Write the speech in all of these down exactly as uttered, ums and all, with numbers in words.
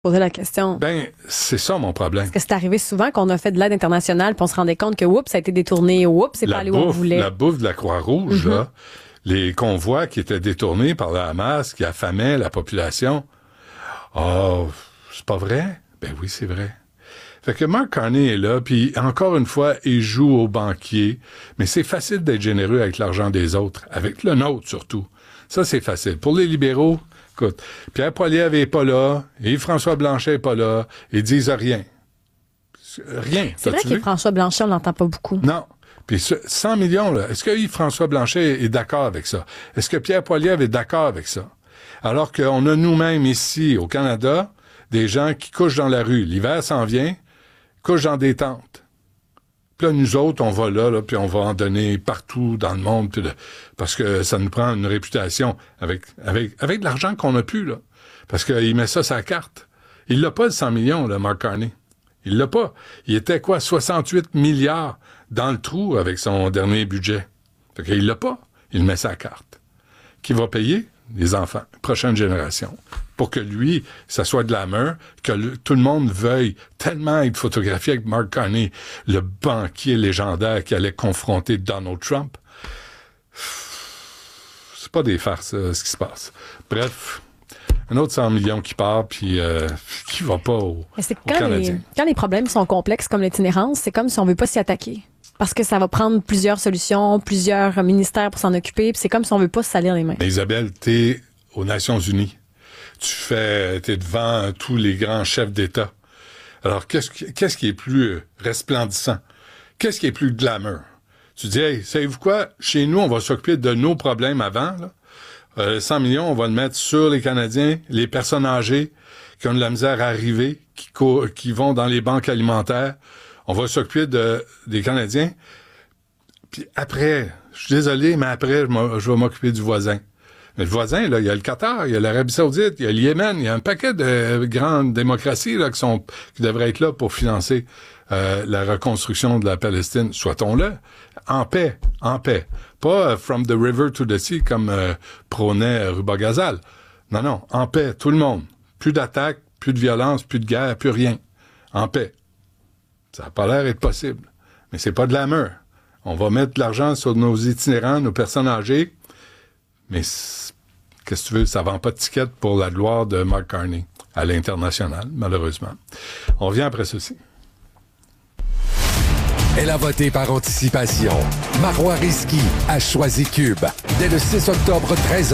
Poser la question. Ben, c'est ça mon problème. Parce que c'est arrivé souvent qu'on a fait de l'aide internationale puis on se rendait compte que, oups, ça a été détourné, oups, c'est la pas allé bouffe, où on voulait. La bouffe de la Croix-Rouge, mm-hmm. là, les convois qui étaient détournés par le Hamas, qui affamaient la population. Oh, c'est pas vrai? Ben oui, c'est vrai. Fait que Mark Carney est là, puis encore une fois, il joue au banquier, mais c'est facile d'être généreux avec l'argent des autres, avec le nôtre surtout. Ça, c'est facile. Pour les libéraux, écoute, Pierre Poilievre n'est pas là, Yves-François Blanchet n'est pas là, ils disent rien. Rien. C'est vrai qu'Yves-François Blanchet, on l'entend pas beaucoup. Non. Puis cent millions, là, est-ce que Yves-François Blanchet est d'accord avec ça? Est-ce que Pierre Poilievre est d'accord avec ça? Alors qu'on a nous-mêmes ici, au Canada, des gens qui couchent dans la rue. L'hiver s'en vient, couchent dans des tentes. Puis là, nous autres, on va là, là puis on va en donner partout dans le monde, puis là, parce que ça nous prend une réputation avec avec avec de l'argent qu'on n'a plus, là. Parce qu'il met ça sur la carte. Il l'a pas, le cent millions, là, Mark Carney. Il l'a pas. Il était quoi, soixante-huit milliards dans le trou avec son dernier budget. Fait qu'il l'a pas. Il met sa carte. Qui va payer? Les enfants, prochaine génération. Pour que lui, ça soit de la meur, que le, tout le monde veuille tellement être photographié avec Mark Carney, le banquier légendaire qui allait confronter Donald Trump. C'est pas des farces, euh, ce qui se passe. Bref, un autre cent millions qui part, puis euh, qui va pas au, c'est au Canadien. Les, quand les problèmes sont complexes comme l'itinérance, c'est comme si on veut pas s'y attaquer. Parce que ça va prendre plusieurs solutions, plusieurs ministères pour s'en occuper, puis c'est comme si on veut pas se salir les mains. Mais Isabelle, t'es aux Nations Unies. Tu fais, t'es devant tous les grands chefs d'État. Alors, qu'est-ce qui, qu'est-ce qui est plus resplendissant? Qu'est-ce qui est plus glamour? Tu dis, hey, savez-vous quoi? Chez nous, on va s'occuper de nos problèmes avant, là. Euh, cent millions, on va le mettre sur les Canadiens, les personnes âgées qui ont de la misère à arriver, qui, co- qui vont dans les banques alimentaires. On va s'occuper de, des Canadiens. Puis après, je suis désolé, mais après, je, je vais m'occuper du voisin. Mais le voisin, là, il y a le Qatar, il y a l'Arabie Saoudite, il y a le Yémen, il y a un paquet de grandes démocraties là, qui, sont, qui devraient être là pour financer euh, la reconstruction de la Palestine. Soit-on-le en paix, en paix. Pas uh, from the river to the sea comme euh, prônait Ruba Gazal. Non, non, en paix, tout le monde. Plus d'attaques, plus de violence, plus de guerre, plus rien. En paix. Ça n'a pas l'air d'être possible. Mais c'est pas de la meur. On va mettre de l'argent sur nos itinérants, nos personnes âgées. Mais qu'est-ce que tu veux? Ça vend pas de ticket pour la gloire de Mark Carney à l'international, malheureusement. On revient après ceci. Elle a voté par anticipation. Marois Risky a choisi Cube. Dès le six octobre, treize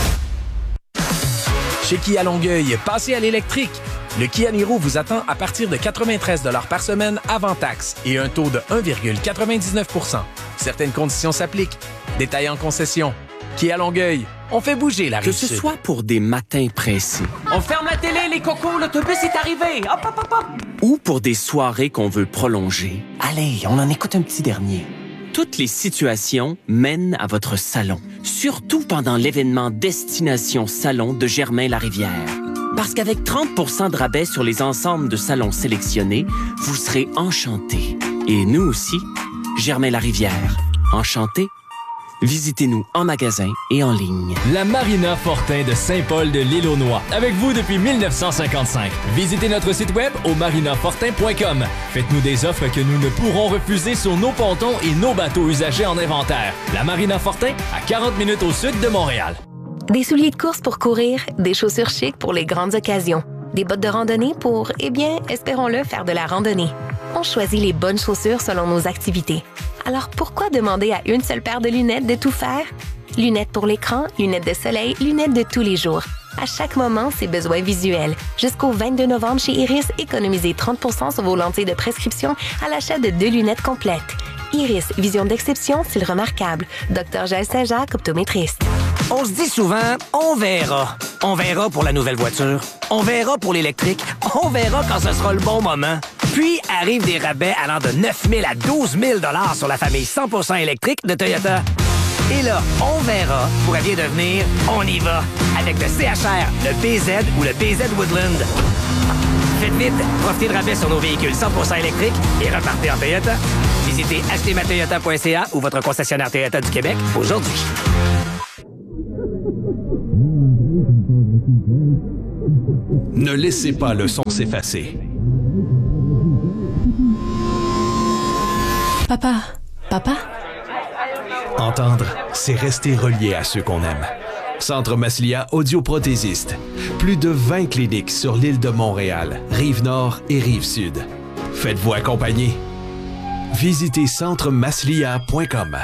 heures. Chez Kia Longueuil, passez à l'électrique. Le Kia Niro vous attend à partir de quatre-vingt-treize dollars par semaine avant taxe et un taux de un virgule quatre-vingt-dix-neuf pour cent. Certaines conditions s'appliquent. Détails en concession. Kia Longueuil, on fait bouger la Rive-Sud. Que ce soit pour des matins précis. On ferme la télé, les cocos, l'autobus est arrivé. Hop, hop, hop, hop. Ou pour des soirées qu'on veut prolonger. Allez, on en écoute un petit dernier. Toutes les situations mènent à votre salon. Surtout pendant l'événement Destination Salon de Germain-Larivière. Parce qu'avec trente pour cent de rabais sur les ensembles de salons sélectionnés, vous serez enchantés. Et nous aussi, Germain-Larivière. Enchantés? Visitez-nous en magasin et en ligne. La Marina Fortin de Saint-Paul de l'Île-aux-Noix. Avec vous depuis mille neuf cent cinquante-cinq. Visitez notre site web au marina fortin point com. Faites-nous des offres que nous ne pourrons refuser sur nos pontons et nos bateaux usagés en inventaire. La Marina Fortin, à quarante minutes au sud de Montréal. Des souliers de course pour courir, des chaussures chic pour les grandes occasions, des bottes de randonnée pour, eh bien, espérons-le, faire de la randonnée. On choisit les bonnes chaussures selon nos activités. Alors pourquoi demander à une seule paire de lunettes de tout faire? Lunettes pour l'écran, lunettes de soleil, lunettes de tous les jours. À chaque moment, ses besoins visuels. Jusqu'au vingt-deux novembre chez Iris, économisez trente pour cent sur vos lentilles de prescription à l'achat de deux lunettes complètes. Iris, vision d'exception, style remarquable. Docteur Jaël Saint-Jacques, optométriste. On se dit souvent, on verra. On verra pour la nouvelle voiture. On verra pour l'électrique. On verra quand ce sera le bon moment. Puis arrivent des rabais allant de neuf mille à douze mille dollars sur la famille cent pour cent électrique de Toyota. Et là, on verra pourrait bien devenir on y va avec le C H R, le B Z ou le B Z Woodland. Faites vite, profitez de rabais sur nos véhicules cent pour cent électriques et repartez en Toyota. Visitez acheter ma toyota point c a ou votre concessionnaire Toyota du Québec aujourd'hui. Ne laissez pas le son s'effacer. Papa, papa? Entendre, c'est rester relié à ceux qu'on aime. Centre Maslia audioprothésiste. Plus de vingt cliniques sur l'île de Montréal, Rive-Nord et Rive-Sud. Faites-vous accompagner. Visitez centre maslia point com.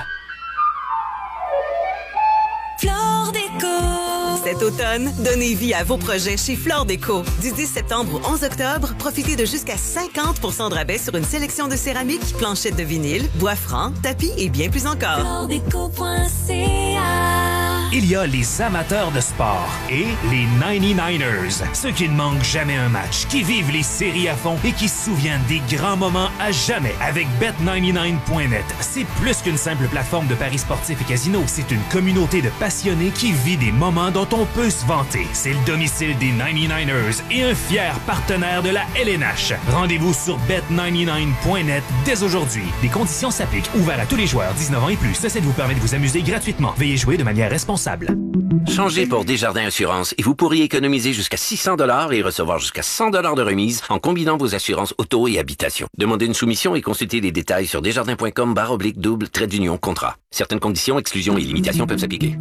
Flore Déco. Cet automne, donnez vie à vos projets chez Flore Déco. Du dix septembre au onze octobre, profitez de jusqu'à cinquante pour cent de rabais sur une sélection de céramique, planchettes de vinyle, bois franc, tapis et bien plus encore. flore déco point c a. Il y a les amateurs de sport et les ninety-niners. Ceux qui ne manquent jamais un match, qui vivent les séries à fond et qui se souviennent des grands moments à jamais avec bet quatre-vingt-dix-neuf point net. C'est plus qu'une simple plateforme de paris sportifs et casinos. C'est une communauté de passionnés qui vit des moments dont on peut se vanter. C'est le domicile des ninety-niners et un fier partenaire de la L N H. Rendez-vous sur bet quatre-vingt-dix-neuf point net dès aujourd'hui. Des conditions s'appliquent. Ouvert à tous les joueurs dix-neuf ans et plus. Ceci vous permet de vous amuser gratuitement. Veuillez jouer de manière responsable. Changez pour Desjardins Assurance et vous pourriez économiser jusqu'à six cents dollars et recevoir jusqu'à cent dollars de remise en combinant vos assurances auto et habitation. Demandez une soumission et consultez les détails sur desjardins point com barre oblique double trait d'union contrat. Certaines conditions, exclusions et limitations peuvent s'appliquer.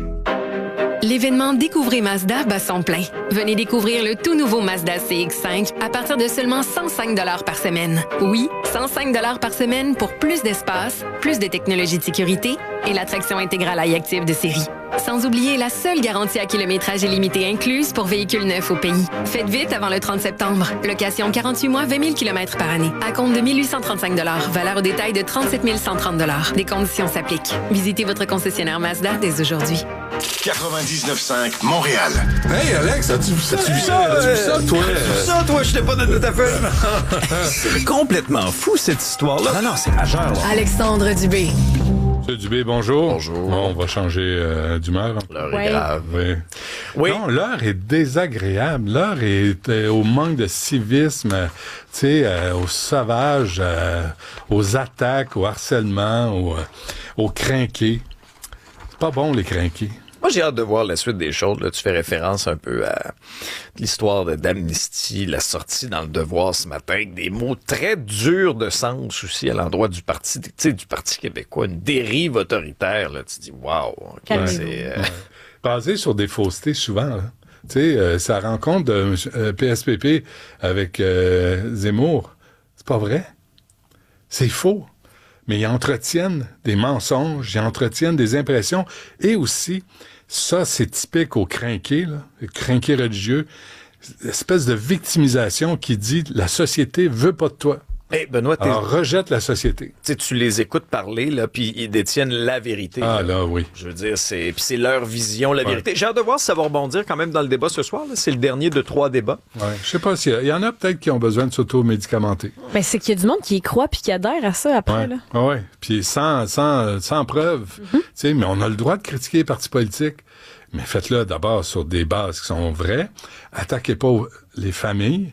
L'événement Découvrez Mazda bat son plein. Venez découvrir le tout nouveau Mazda C X cinq à partir de seulement cent cinq dollars par semaine. Oui, cent cinq dollars par semaine pour plus d'espace, plus de technologie de sécurité et l'attraction intégrale iActive de série. Sans oublier la seule garantie à kilométrage illimité incluse pour véhicules neufs au pays. Faites vite avant le trente septembre. Location quarante-huit mois, vingt mille kilomètres par année. À compte de mille huit cent trente-cinq dollars. Valeur au détail de trente-sept mille cent trente dollars. Des conditions s'appliquent. Visitez votre concessionnaire Mazda dès aujourd'hui. quatre-vingt-dix-neuf cinq Montréal. Hey Alex, as-tu vu ça? As-tu vu ça? As-tu vu ça, toi? As-tu vu ça, toi? Je t'ai pas donné ta feuille. C'est complètement fou, cette histoire-là. Non, non, c'est majeur, là. Alexandre Dubé. Monsieur Dubé, bonjour. Bonjour. Bon, on va changer euh, d'humeur. L'heure Ouais. est grave. Oui. Oui. Non, l'heure est désagréable. L'heure est euh, au manque de civisme, euh, tu sais, euh, au sauvage, euh, aux attaques, au harcèlement, au, euh, aux crinqués. C'est pas bon, les crinqués. Moi, j'ai hâte de voir la suite des choses. Là, tu fais référence un peu à l'histoire de, d'Amnesty, la sortie dans Le Devoir ce matin, avec des mots très durs de sens aussi à l'endroit du parti, tu sais, du Parti québécois, une dérive autoritaire. Là, tu te dis, waouh. Okay, c'est euh... ouais. Basé sur des faussetés souvent. Là. Tu sais, euh, sa rencontre de euh, P S P P avec euh, Zemmour, c'est pas vrai. C'est faux. Mais ils entretiennent des mensonges, ils entretiennent des impressions. Et aussi, ça, c'est typique aux crinqués, là, les crinqués religieux, espèce de victimisation qui dit « la société veut pas de toi ». Hey, Benoît, alors rejette la société. Tu sais, tu les écoutes parler, là, puis ils détiennent la vérité. Ah, là, là oui. Je veux dire, c'est, puis c'est leur vision, la ouais. vérité. J'ai hâte de voir si ça va rebondir quand même dans le débat ce soir. Là. C'est le dernier de trois débats. Ouais. Je sais pas s'il y, a... il y en a peut-être qui ont besoin de s'auto-médicamenter. Ben, c'est qu'il y a du monde qui y croit puis qui adhère à ça après. Ouais. Là. Ouais. Puis sans, sans, sans preuve. Mm-hmm. Tu sais, mais on a le droit de critiquer les partis politiques. Mais faites-le d'abord sur des bases qui sont vraies. Attaquez pas les familles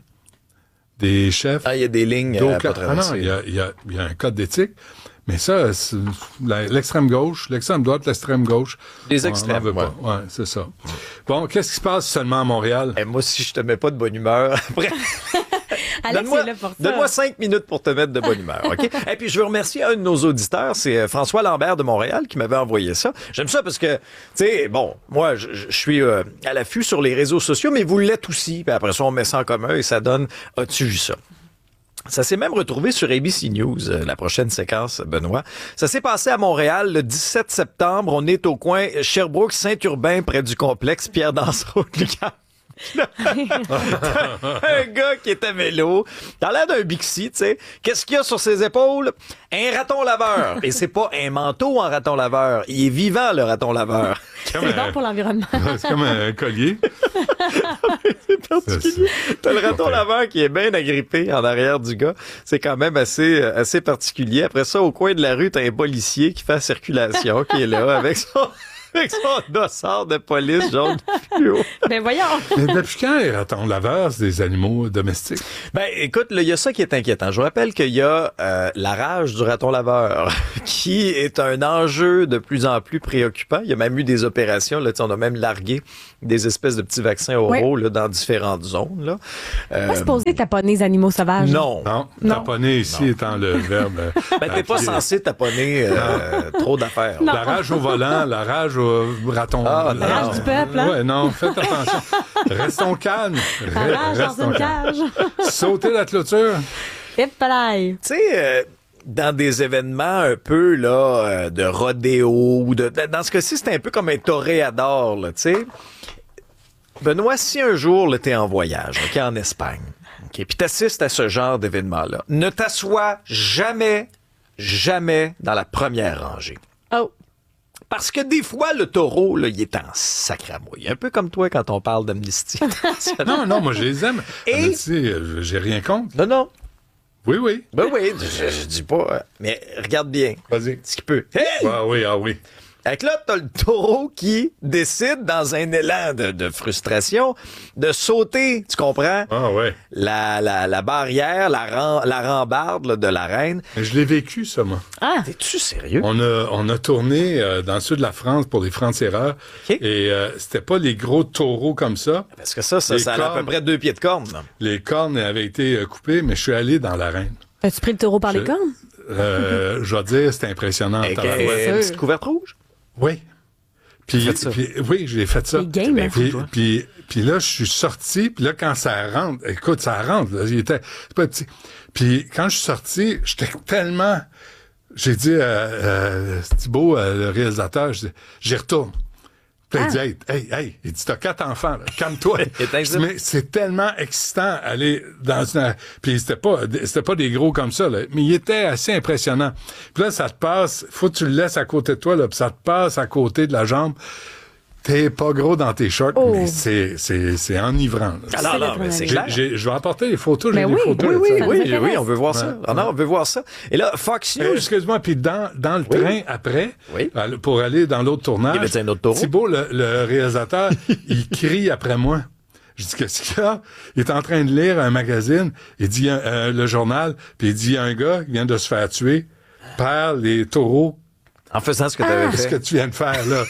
des chefs. Ah, il y a des lignes à pas traverser. Ah non, il y a, il y a, il y a un code d'éthique. Mais ça, c'est la, l'extrême gauche, l'extrême droite, l'extrême gauche. Les extrêmes, on veut ouais. pas. Ouais, c'est ça. Bon, qu'est-ce qui se passe seulement à Montréal? Et moi, si je te mets pas de bonne humeur, après... Alex donne-moi, est là pour ça. Donne-moi cinq minutes pour te mettre de bonne humeur, OK? Et puis, je veux remercier un de nos auditeurs, c'est François Lambert de Montréal qui m'avait envoyé ça. J'aime ça parce que, tu sais, bon, moi, je, je suis euh, à l'affût sur les réseaux sociaux, mais vous l'êtes aussi. Puis après ça, on met ça en commun et ça donne « As-tu vu ça? » Ça s'est même retrouvé sur A B C News, euh, la prochaine séquence, Benoît. Ça s'est passé à Montréal le dix-sept septembre. On est au coin Sherbrooke-Saint-Urbain, près du complexe Pierre Dansereau-Lucas. Un gars qui est à vélo, dans l'air d'un Bixi, tu sais. Qu'est-ce qu'il y a sur ses épaules? Un raton laveur. Et c'est pas un manteau en raton laveur. Il est vivant, le raton laveur. C'est bon un... pour l'environnement. C'est comme un collier. C'est particulier. T'as le raton laveur qui est bien agrippé en arrière du gars. C'est quand même assez, assez particulier. Après ça, au coin de la rue, t'as un policier qui fait la circulation, qui est là avec son... Avec son dossard de police jaune fluo. Ben voyons. Mais depuis quand les ratons laveurs, c'est des animaux domestiques? Ben écoute, il y a ça qui est inquiétant. Je vous rappelle qu'il y a euh, la rage du raton laveur qui est un enjeu de plus en plus préoccupant. Il y a même eu des opérations, là, on a même largué des espèces de petits vaccins oraux oui. là, dans différentes zones. Là. Euh, pas supposé taponner les animaux sauvages. Non. Non, non. taponner ici non. étant le verbe... Ben t'es pas censé taponner euh, trop d'affaires. La rage au volant, la rage au raton. Ah, la rage du peuple, hein? Ouais, non, faites attention. Restons calmes. La rage Restons dans une calmes. cage. Sauter la clôture. Et palaille. Tu sais... Euh, dans des événements un peu là euh, de rodéo ou de dans ce cas-ci c'est un peu comme un toréador là, tu sais. Benoît, si un jour là, t'es en voyage, ok, en Espagne, ok, puis t'assistes à ce genre d'événement-là, ne t'assois jamais, jamais dans la première rangée. Oh. Parce que des fois, le taureau, là, il est en sacramouille. Un peu comme toi quand on parle d'amnistie. non, non, moi je les aime. Et... Amnesty, j'ai rien contre. Non, non. Oui, oui. Ben oui, je, je dis pas. Mais regarde bien. Vas-y. Ce qu'il peut. Hey! Ah oui, ah oui. Fait que là, t'as le taureau qui décide, dans un élan de, de frustration, de sauter, tu comprends? Ah ouais. La, la, la barrière, la, ram, la rambarde là, de la reine. Mais je l'ai vécu, ça, moi. Ah! T'es-tu sérieux? On a, on a tourné euh, dans le sud de la France pour les Francs-Tireurs. Okay. Et euh, c'était pas les gros taureaux comme ça. Parce que ça, ça, ça a à peu près deux pieds de corne. Là. Les cornes avaient été euh, coupées, mais je suis allé dans l'arène. As-tu pris le taureau par je, les cornes? Euh, je dois dire, c'était impressionnant. Avec une petite couverte rouge? Oui. Puis, puis, oui, j'ai fait ça. Game, puis, puis, puis, puis là, je suis sorti, puis là, quand ça rentre, écoute, ça rentre, là, il était c'est pas petit. Puis quand je suis sorti, j'étais tellement... J'ai dit à euh, Thibault, euh, le réalisateur, j'y retourne. Puis ah. il dit, hey, hey, hey, il dit, t'as quatre enfants, là, calme-toi. Mais c'est tellement excitant aller dans une... Puis c'était pas, c'était pas des gros comme ça, là, mais il était assez impressionnant. Puis là, ça te passe, faut que tu le laisses à côté de toi, là, puis ça te passe à côté de la jambe. T'es pas gros dans tes shorts, oh. mais c'est, c'est, c'est enivrant. Là. Alors, là, mais c'est clair. J'ai, je vais apporter les photos, j'ai oui, des photos. Oui, là, oui, oui, oui, on veut voir ouais. ça. Ah non, on veut voir ça. Et là, Fox News... Euh, excuse-moi, puis dans, dans le oui. train après, oui. pour aller dans l'autre tournage, il y avait un autre taureau. Thibault, le, le réalisateur, il crie après moi. Je dis, qu'est-ce qu'il y a? Il est en train de lire un magazine, il dit euh, le journal, puis il dit, il y a un gars qui vient de se faire tuer par les taureaux. En faisant ce que tu avais ah, fait. Ce que tu viens de faire, là.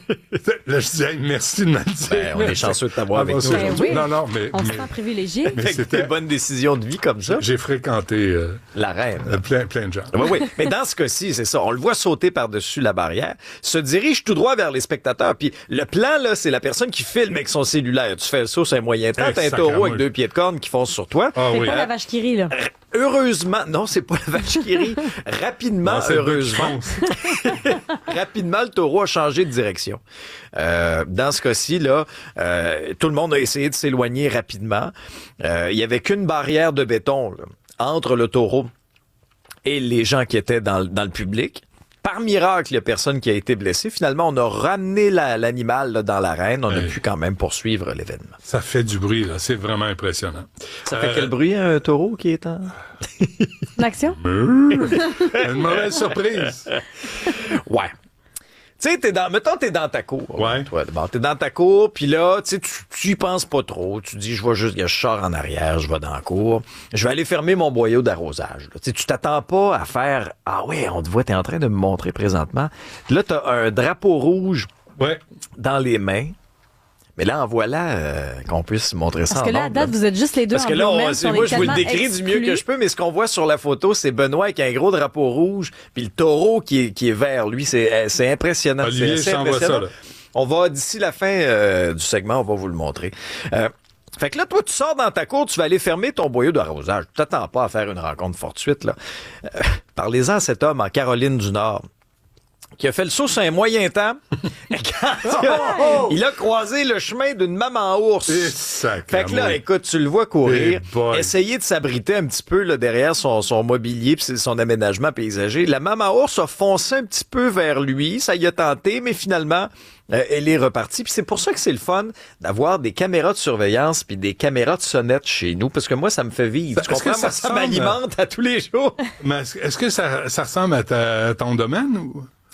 Là, je dis, hey, merci de me le dire. Ben, on est chanceux de t'avoir avec nous. Ben oui. Non, non, mais. On mais, se sent privilégié. Mais c'était des bonnes décisions de vie comme ça. J'ai fréquenté. Euh, la reine. Euh, plein, plein de gens. Oui, oui. Mais dans ce cas-ci, c'est ça. On le voit sauter par-dessus la barrière, se dirige tout droit vers les spectateurs. Puis le plan, là, c'est la personne qui filme avec son cellulaire. Tu fais le saut, c'est un moyen temps. T'as un taureau avec deux pieds de corne qui fonce sur toi. Ah, c'est oui. pas la vache qui rit, là. Heureusement, non, c'est pas la vache qui rit. Rapidement, non, c'est heureusement. Rapidement, le taureau a changé de direction. Euh, dans ce cas-ci, là, euh, tout le monde a essayé de s'éloigner rapidement. Euh, il y avait qu'une barrière de béton là, entre le taureau et les gens qui étaient dans, dans le public. Par miracle, il n'y a personne qui a été blessé. Finalement, on a ramené la, l'animal là, dans l'arène. On a hey. pu quand même poursuivre l'événement. Ça fait du bruit, là. C'est vraiment impressionnant. Ça euh... fait quel bruit, un taureau qui est en... L'action? Une mauvaise surprise. Ouais. Tu sais, t'es dans, mettons, t'es dans ta cour. Ouais. Toi, bon, t'es dans ta cour, puis là, tu sais, tu y penses pas trop. Tu dis, je vais juste, je sors en arrière, je vais dans la cour. Je vais aller fermer mon boyau d'arrosage. Tu sais, tu t'attends pas à faire, ah ouais, on te voit, t'es en train de me montrer présentement. Là, t'as un drapeau rouge ouais. dans les mains. Mais là, en voilà euh, qu'on puisse montrer ça. Parce que là, à date, vous êtes juste les deux. Parce que là, on, c'est, moi, je vous le décris du mieux que je peux, mais ce qu'on voit sur la photo, c'est Benoît avec un gros drapeau rouge, puis le taureau qui est, qui est vert. Lui, c'est, c'est impressionnant. Olivier, c'est impressionnant. Ça, là. On va, d'ici la fin euh, du segment, on va vous le montrer. Euh, Fait que là, toi, tu sors dans ta cour, tu vas aller fermer ton boyau d'arrosage. Tu t'attends pas à faire une rencontre fortuite, là. Euh, parlez-en à cet homme en Caroline du Nord qui a fait le saut sur un moyen temps. Quand il, a, il a croisé le chemin d'une maman ours. Fait que là, écoute, tu le vois courir, essayer de s'abriter un petit peu là, derrière son, son mobilier puis son aménagement paysager. La maman ours a foncé un petit peu vers lui, ça y a tenté, mais finalement, euh, elle est repartie. Puis c'est pour ça que c'est le fun d'avoir des caméras de surveillance puis des caméras de sonnette chez nous, parce que moi, ça me fait vivre. Tu comprends? Moi, ça m'alimente à tous les jours. Mais est-ce que ça, ça ressemble à, ta, à ton domaine ou...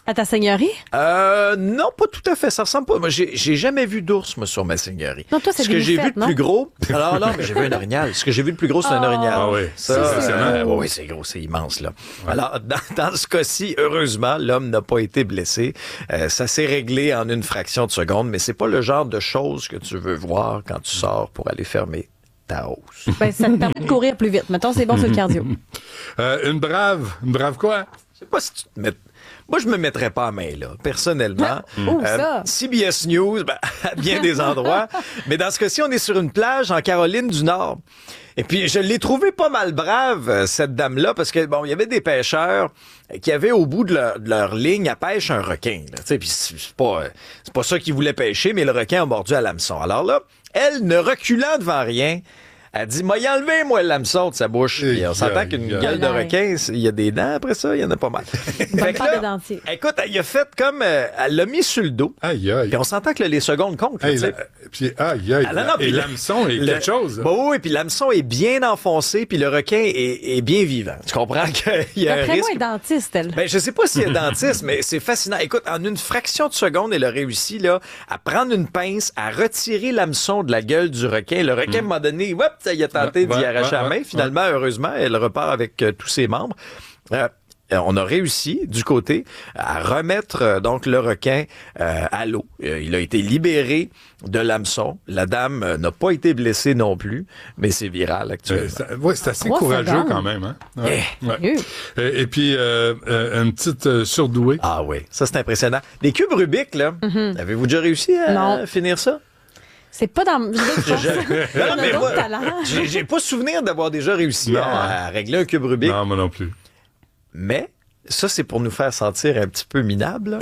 À ta seigneurie? Euh, non, pas tout à fait. Ça ressemble pas. Moi, j'ai, j'ai jamais vu d'ours, moi, sur ma seigneurie. Non, toi, c'est Ce des que j'ai vu moufettes, de non? plus gros. Alors, non, mais j'ai vu un orignal. Ce que j'ai vu de plus gros, c'est un Oh. orignal. Ah oui, Ça, c'est euh, gros. oui, c'est gros, c'est immense, là. Alors, dans, dans ce cas-ci, heureusement, l'homme n'a pas été blessé. Euh, ça s'est réglé en une fraction de seconde, mais c'est pas le genre de choses que tu veux voir quand tu sors pour aller fermer ta hausse. Ben, ça te permet de courir plus vite. Mettons, c'est bon sur le cardio. Euh, une brave. Une brave quoi? Je sais pas si tu te mets... Moi, je me mettrais pas à main, là, personnellement. Où ça? C B S News, ben, à bien des endroits. Mais dans ce cas-ci, on est sur une plage en Caroline du Nord. Et puis, je l'ai trouvé pas mal brave, euh, cette dame-là, parce que, bon, il y avait des pêcheurs qui avaient au bout de leur, de leur ligne à pêche un requin. Là, tu sais, puis c'est c'est pas, euh, c'est pas ça qu'ils voulaient pêcher, mais le requin a mordu à l'hameçon. Alors là, elle, ne reculant devant rien, elle dit, m'a y enlevé, moi, le l'hameçon de sa bouche. Puis on s'entend qu'une yeah. gueule de requin, il y a des dents après ça, il y en a pas mal. Fait que Pas de là, dentier. écoute, elle a fait comme, euh, elle l'a mis sur le dos. Aïe, aïe. Puis on s'entend que là, les secondes comptent. là, Hey, tu sais. la- puis, aïe, aïe. Ah, non, non, et puis le- l'hameçon est le- quelque chose. hein? Bon, oui, puis l'hameçon est bien enfoncé, puis le requin est, est bien vivant. Tu comprends qu'il y a un D'après moi, risque. elle est dentiste, elle. Ben, je sais pas si elle est dentiste, mais c'est fascinant. Écoute, en une fraction de seconde, elle a réussi là, à prendre une pince, à retirer l'hameçon de la gueule du requin. Le requin, à un moment donné, hop, ça y a tenté Ouais, d'y ouais, arracher ouais, la main. ouais. Finalement, heureusement, elle repart avec euh, tous ses membres. Euh, on a réussi, du côté, à remettre euh, donc le requin euh, à l'eau. Euh, il a été libéré de l'hameçon. La dame euh, n'a pas été blessée non plus, mais c'est viral actuellement. Euh, c'est- ouais, c'est assez Trois courageux secondes. quand même. Hein? Ouais, ouais. Dieu. Euh, Et puis, euh, euh, une petite euh, surdouée. Ah oui, ça c'est impressionnant. Les cubes Rubik, là, avez-vous déjà réussi à Non. finir ça? C'est pas dans. Je Je- sais pas. Non, On a mais d'autres moi, talents. j'ai, j'ai pas souvenir d'avoir déjà réussi Non, à, à régler un cube Rubik. Non, moi non plus. Mais ça, c'est pour nous faire sentir un petit peu minables.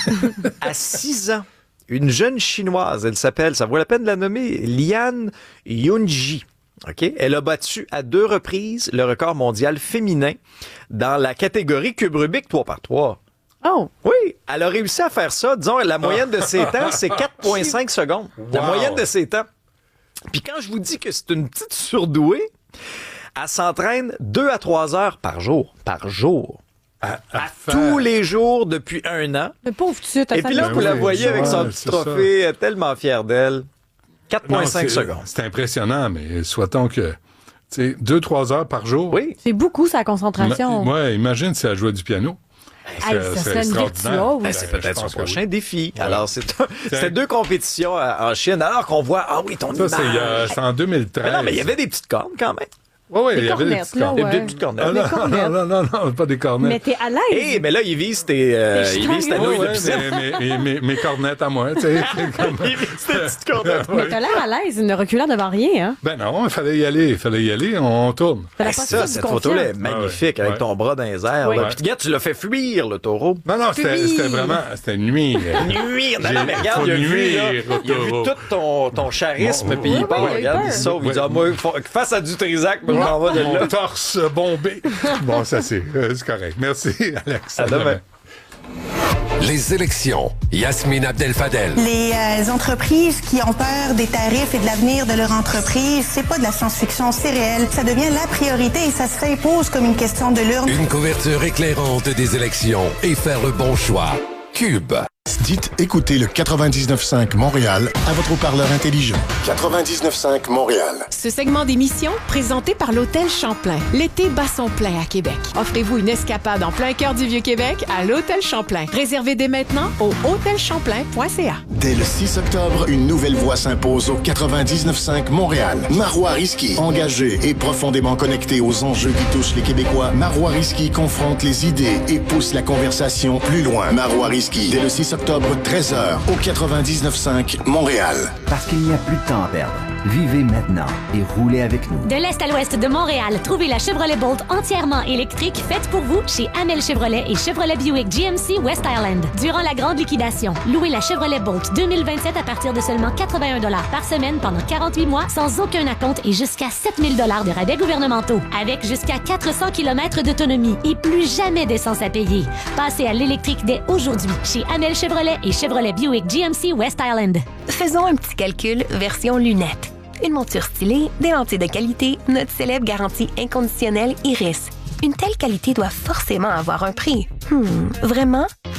À six ans, une jeune Chinoise, elle s'appelle, ça vaut la peine de la nommer, Lian Yunji. OK? Elle a battu à deux reprises le record mondial féminin dans la catégorie cube Rubik trois par trois. Oh! Oui, elle a réussi à faire ça. Disons, la moyenne de ses temps, c'est quatre virgule cinq secondes. La Wow. moyenne de ses temps. Puis quand je vous dis que c'est une petite surdouée, elle s'entraîne deux à trois heures par jour. Par jour. À, à À faire- tous les jours depuis un an. Mais pauvre tu t'as Et puis là, fallu- vous la oui, voyez avec son ouais, petit c'est trophée, elle est tellement fière d'elle. quatre Non, virgule cinq c'est- secondes. C'est impressionnant, mais souhaitons que, tu sais, deux, trois heures par jour. Oui. C'est beaucoup, sa concentration. Moi, imagine si elle jouait du piano. Hey, ça serait une virtuose. Ben, c'est Ben, peut-être je son pense que prochain oui. défi. Ouais. Alors, c'est un- c'était deux compétitions euh, en Chine. Alors qu'on voit, ah oui, ton Ça, c'est, image. euh, c'est en deux mille treize. Mais non, mais il y avait des petites cornes quand même. Oui, oui, Des il y avait des cornettes, petites là, cornettes. ouais. Des petites cornettes. Ah, Des non, cornettes. non, non, non, pas des cornettes. Mais t'es à l'aise. Eh, mais là, il vise tes, euh, Tes il vise ta cheveux. nouille Ouais, de piscine. mais, mais- mais- mes cornettes à moi, tu sais. c'est comme- Il vise tes petites cornettes. Mais t'as l'air à l'aise, ne reculant devant rien, hein? Ben non, il fallait y aller, il fallait y aller, on tourne. T'as la Eh, posture ça, du cette confiant. photo-là est magnifique Ah ouais. avec ton bras dans les airs. Oui. là. Puis, regarde, tu l'as fait fuir, le taureau. Non, non, c'était Oui. c'était vraiment, c'était nuire. Nuire! Non, J'ai- non, mais regarde, faut il a vu, nuire là, au il a vu taureau. tout ton, ton charisme, Bon, puis oui, il part, oui, il a eu regarde, peur. il sauve, il Oui. dit, ah, moi, faut- face à du Trisac, moi, je m'en vais de Mon là. torse bombé. Bon, ça, c'est euh, c'est correct. Merci, Alex. À demain. Les élections. Yasmine Abdel-Fadel. Les euh, entreprises qui ont peur des tarifs et de l'avenir de leur entreprise, c'est pas de la science-fiction, c'est réel. Ça devient la priorité et ça se réimpose comme une question de l'urne. Une couverture éclairante des élections et faire le bon choix. Cube. Dites écoutez le quatre-vingt-dix-neuf cinq Montréal à votre haut-parleur intelligent. quatre-vingt-dix-neuf cinq Montréal. Ce segment d'émission, présenté par l'Hôtel Champlain. L'été bat son plein à Québec. Offrez-vous une escapade en plein cœur du Vieux-Québec à l'Hôtel Champlain. Réservez dès maintenant au hôtel champlain point c a. Dès le six octobre, une nouvelle voix s'impose au quatre-vingt-dix-neuf cinq Montréal. Marois Risky, engagé et profondément connecté aux enjeux qui touchent les Québécois, Marois Risky confronte les idées et pousse la conversation plus loin. Marois Risky, dès le six octobre, treize heures, au quatre-vingt-dix-neuf cinq Montréal. Parce qu'il n'y a plus de temps à perdre. Vivez maintenant et roulez avec nous. De l'Est à l'Ouest de Montréal, trouvez la Chevrolet Bolt entièrement électrique faite pour vous chez Amel Chevrolet et Chevrolet Buick G M C West Island. Durant la grande liquidation, louez la Chevrolet Bolt deux mille vingt-sept à partir de seulement quatre-vingt-un dollars par semaine pendant quarante-huit mois sans aucun acompte et jusqu'à sept mille dollars de rabais gouvernementaux. Avec jusqu'à quatre cents kilomètres d'autonomie et plus jamais d'essence à payer. Passez à l'électrique dès aujourd'hui chez Amel Chevrolet et Chevrolet Buick G M C West Island. Faisons un petit calcul version lunettes. Une monture stylée, des lentilles de qualité, notre célèbre garantie inconditionnelle Iris. Une telle qualité doit forcément avoir un prix. Hmm, vraiment?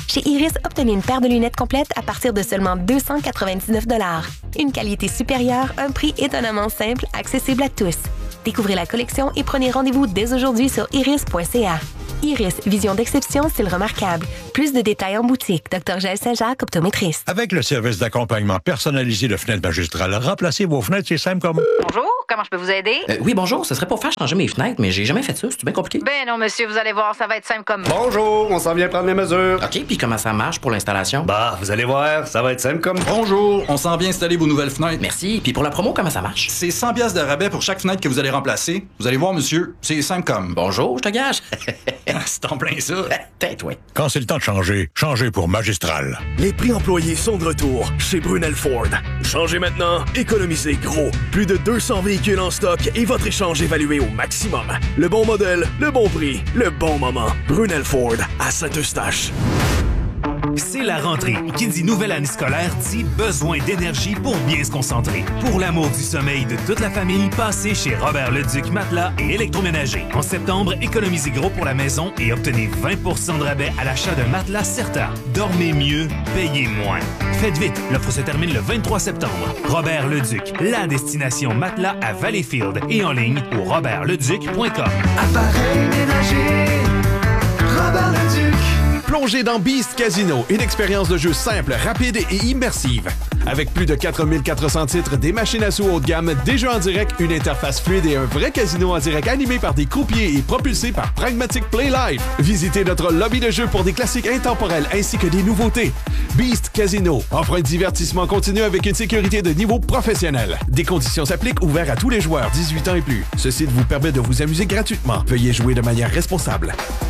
Chez Iris, obtenez une paire de lunettes complètes à partir de seulement deux cent quatre-vingt-dix-neuf dollars. Une qualité supérieure, un prix étonnamment simple, accessible à tous. Découvrez la collection et prenez rendez-vous dès aujourd'hui sur iris point c a. Iris, vision d'exception, style remarquable. Plus de détails en boutique. docteur Jaël Saint-Jacques, optométriste. Avec le service d'accompagnement personnalisé de Fenêtres Magistrales, remplacez vos fenêtres, c'est simple comme... Bonjour, comment je peux vous aider? Euh, oui, bonjour, ce serait pour faire changer mes fenêtres, mais j'ai jamais fait ça, c'est bien compliqué. Ben non, monsieur, vous allez voir, ça va être simple comme... Bonjour, on s'en vient prendre les mesures. OK, puis comment ça marche pour l'installation? Bah, vous allez voir, ça va être simple comme... Bonjour, on s'en vient installer vos nouvelles fenêtres. Merci, puis pour la promo, comment ça marche? C'est cent piastres de rabais pour chaque fenêtre que vous allez remplacer. Vous allez voir, monsieur, c'est simple comme... Bonjour, je te gage. C'est en plein ça. Peut-être, oui. Quand c'est le temps de changer, changez pour Magistral. Les prix employés sont de retour chez Brunel Ford. Changez maintenant, économisez gros. Plus de deux cents véhicules en stock et votre échange évalué au maximum. Le bon modèle, le bon prix, le bon moment. Brunel Ford à Saint-Eustache. C'est la rentrée. Qui dit nouvelle année scolaire dit besoin d'énergie pour bien se concentrer. Pour l'amour du sommeil de toute la famille, passez chez Robert Leduc Matelas et Électroménager. En septembre, économisez gros pour la maison et obtenez vingt pour cent de rabais à l'achat de matelas Certa. Dormez mieux, payez moins. Faites vite, l'offre se termine le vingt-trois septembre. Robert Leduc, la destination matelas à Valleyfield et en ligne au robert leduc point com. Appareil ménager, Robert Leduc. Plongez dans Beast Casino, une expérience de jeu simple, rapide et immersive. Avec plus de quatre mille quatre cents titres, des machines à sous haut de gamme, des jeux en direct, une interface fluide et un vrai casino en direct animé par des croupiers et propulsé par Pragmatic Play Live. Visitez notre lobby de jeu pour des classiques intemporels ainsi que des nouveautés. Beast Casino offre un divertissement continu avec une sécurité de niveau professionnel. Des conditions s'appliquent, ouverts à tous les joueurs dix-huit ans et plus. Ce site vous permet de vous amuser gratuitement. Veuillez jouer de manière responsable.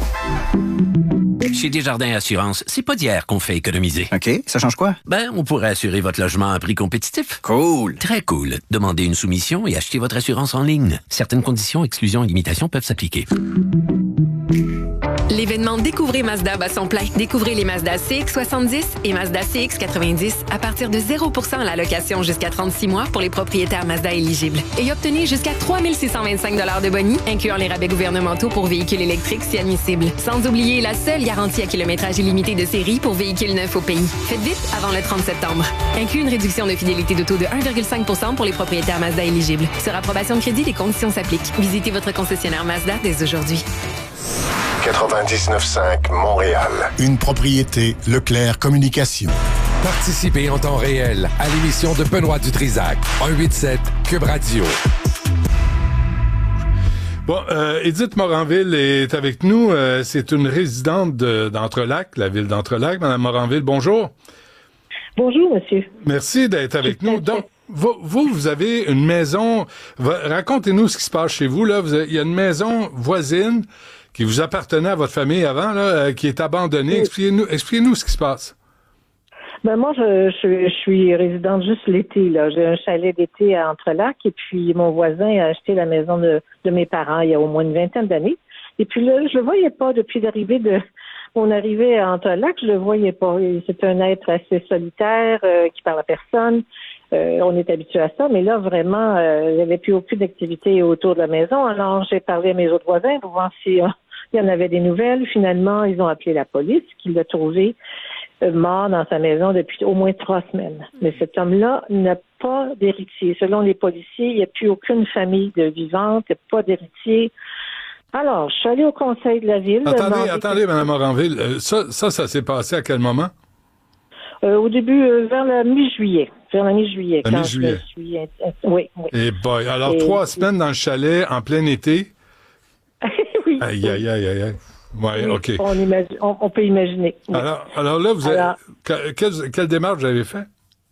Chez Desjardins Assurance, c'est pas d'hier qu'on fait économiser. OK, ça change quoi? Ben, on pourrait assurer votre logement à prix compétitif. Cool. Très cool. Demandez une soumission et achetez votre assurance en ligne. Certaines conditions, exclusions et limitations peuvent s'appliquer. L'événement Découvrez Mazda bat son plein. Découvrez les Mazda C X soixante-dix et Mazda C X quatre-vingt-dix à partir de zéro pour cent à la location jusqu'à trente-six mois pour les propriétaires Mazda éligibles. Et obtenez jusqu'à trois mille six cent vingt-cinq dollars de boni, incluant les rabais gouvernementaux pour véhicules électriques si admissibles. Sans oublier la seule garantie à kilométrage illimité de série pour véhicules neufs au pays. Faites vite avant le trente septembre. Inclut une réduction de fidélité d'auto de un virgule cinq pour cent pour les propriétaires Mazda éligibles. Sur approbation de crédit, les conditions s'appliquent. Visitez votre concessionnaire Mazda dès aujourd'hui. quatre-vingt-dix-neuf cinq Montréal. Une propriété Leclerc Communication. Participez en temps réel à l'émission de Benoît Dutrisac. un huit sept Cube Radio. Bon, euh, Édith Moranville est avec nous. Euh, c'est une résidente de, d'Entrelacs, la ville d'Entrelacs. Madame Moranville, bonjour. Bonjour, monsieur. Merci d'être avec nous. Donc, vous, vous, vous avez une maison. Racontez-nous ce qui se passe chez vous. Là, vous avez, il y a une maison voisine qui vous appartenait à votre famille avant, là, euh, qui est abandonnée. Oui. Expliquez-nous, expliquez-nous ce qui se passe. Ben moi, je, je, je suis résidente juste l'été. Là, j'ai un chalet d'été à Entrelacs et puis mon voisin a acheté la maison de, de mes parents il y a au moins une vingtaine d'années. Et puis là, je le voyais pas depuis l'arrivée de mon arrivée à Entrelacs, je le voyais pas. C'est un être assez solitaire euh, qui parle à personne. Euh, on est habitué à ça, mais là, vraiment, euh, il n'y avait plus aucune activité autour de la maison. Alors, j'ai parlé à mes autres voisins pour voir si euh, il y en avait des nouvelles. Finalement, ils ont appelé la police, qui l'a trouvé euh, mort dans sa maison depuis au moins trois semaines. Mais cet homme-là n'a pas d'héritier. Selon les policiers, il n'y a plus aucune famille de vivante, il n'y a pas d'héritier. Alors, je suis allée au conseil de la ville. Attendez, attendez, que... Mme Moranville, euh, ça, ça, ça s'est passé à quel moment? Euh, au début, euh, vers la mi-juillet. Vers la mi-juillet. La mi-juillet. Je suis... Oui, oui. Et boy, alors et... trois semaines dans le chalet, en plein été. Oui. Aïe, aïe, aïe, aïe, aïe. Ouais, oui, OK. On, imagine, on, on peut imaginer. Oui. Alors, alors là, vous alors... avez... Quelle, quelle démarche vous avez fait?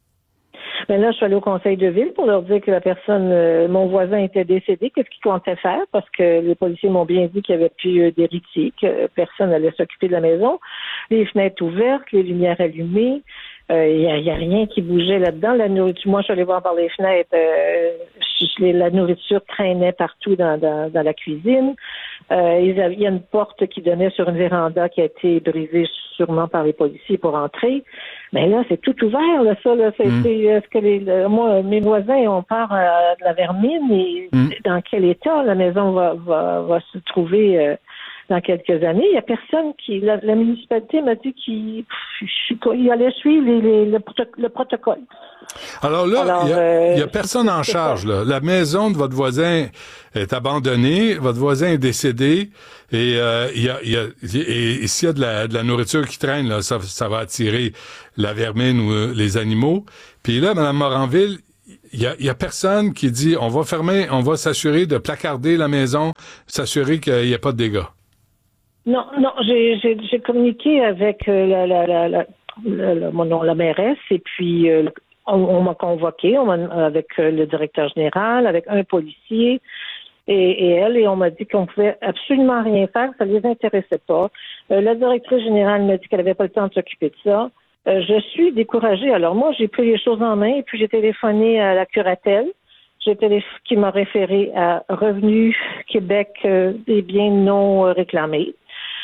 Ben là, je suis allée au conseil de ville pour leur dire que la personne, euh, mon voisin était décédé, qu'est-ce qu'il comptait faire, parce que les policiers m'ont bien dit qu'il n'y avait plus euh, d'héritier, que personne allait s'occuper de la maison. Les fenêtres ouvertes, les lumières allumées, il euh, n'y a, a rien qui bougeait là-dedans. La nourriture, moi, je suis allée voir par les fenêtres, euh, je, la nourriture traînait partout dans, dans, dans la cuisine. Euh, il y a une porte qui donnait sur une véranda qui a été brisée sûrement par les policiers pour entrer. Mais là, c'est tout ouvert, là, ça, là. C'est, mm. c'est, est-ce que les, le, moi, mes voisins ont peur euh, de la vermine et mm. dans quel état la maison va, va, va se trouver euh, dans quelques années. Il y a personne qui... La, la municipalité m'a dit qu'il il allait suivre les, les, le, le protocole. Alors là, Alors, il n'y a, euh, y a personne en charge. Là. La maison de votre voisin est abandonnée, votre voisin est décédé, et euh, il y a, y a, et, et s'il y a de la, de la nourriture qui traîne, là, ça, ça va attirer la vermine ou euh, les animaux. Puis là, Mme Moranville, il y a, y a personne qui dit on va fermer, on va s'assurer de placarder la maison, s'assurer qu'il n'y a pas de dégâts. Non, non, j'ai, j'ai, j'ai communiqué avec euh, la, la, la, la, la, la, mon nom, la mairesse, et puis euh, on, on m'a convoqué on m'a, avec euh, le directeur général, avec un policier et, et elle, et on m'a dit qu'on pouvait absolument rien faire, ça les intéressait pas. Euh, la directrice générale m'a dit qu'elle avait pas le temps de s'occuper de ça. Euh, je suis découragée. Alors moi, j'ai pris les choses en main, et puis j'ai téléphoné à la curatelle. J'ai téléph- qui m'a référé à Revenu Québec euh, des biens non euh, réclamés.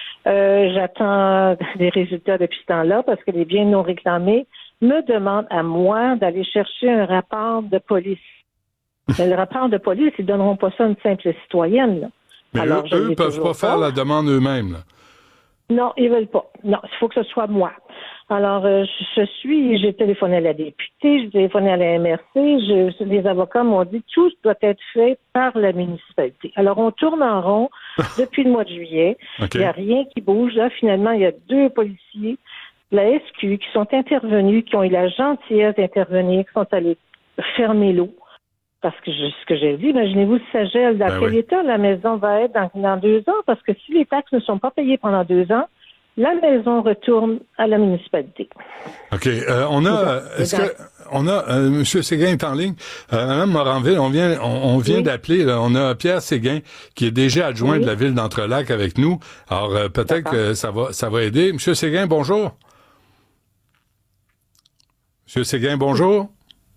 Euh, j'attends des résultats depuis ce temps-là parce que les biens non réclamés me demandent à moi d'aller chercher un rapport de police. Mais le rapport de police, ils donneront pas ça à une simple citoyenne. Là. Mais Alors, eux, eux peuvent pas faire la demande eux-mêmes. Là. Non, ils veulent pas. Non, il faut que ce soit moi. Alors, euh, je suis, j'ai téléphoné à la députée, j'ai téléphoné à la M R C, je, les avocats m'ont dit tout doit être fait par la municipalité. Alors, on tourne en rond depuis le mois de juillet. Okay. Il n'y a rien qui bouge. Là, finalement, il y a deux policiers de la S Q qui sont intervenus, qui ont eu la gentillesse d'intervenir, qui sont allés fermer l'eau. Parce que je, ce que j'ai dit, imaginez-vous si ça gèle, dans ben quel oui. état la maison va être dans, dans deux ans? Parce que si les taxes ne sont pas payées pendant deux ans, la maison retourne à la municipalité. OK. Euh, on a, est-ce que, on a, euh, M. Séguin est en ligne. Euh, Mme Moranville, on vient, on, on vient oui. d'appeler, là, on a Pierre Séguin, qui est déjà adjoint oui. de la ville d'Entrelacs avec nous. Alors, euh, peut-être D'accord. que ça va, ça va aider. M. Séguin, bonjour. M. Séguin, bonjour.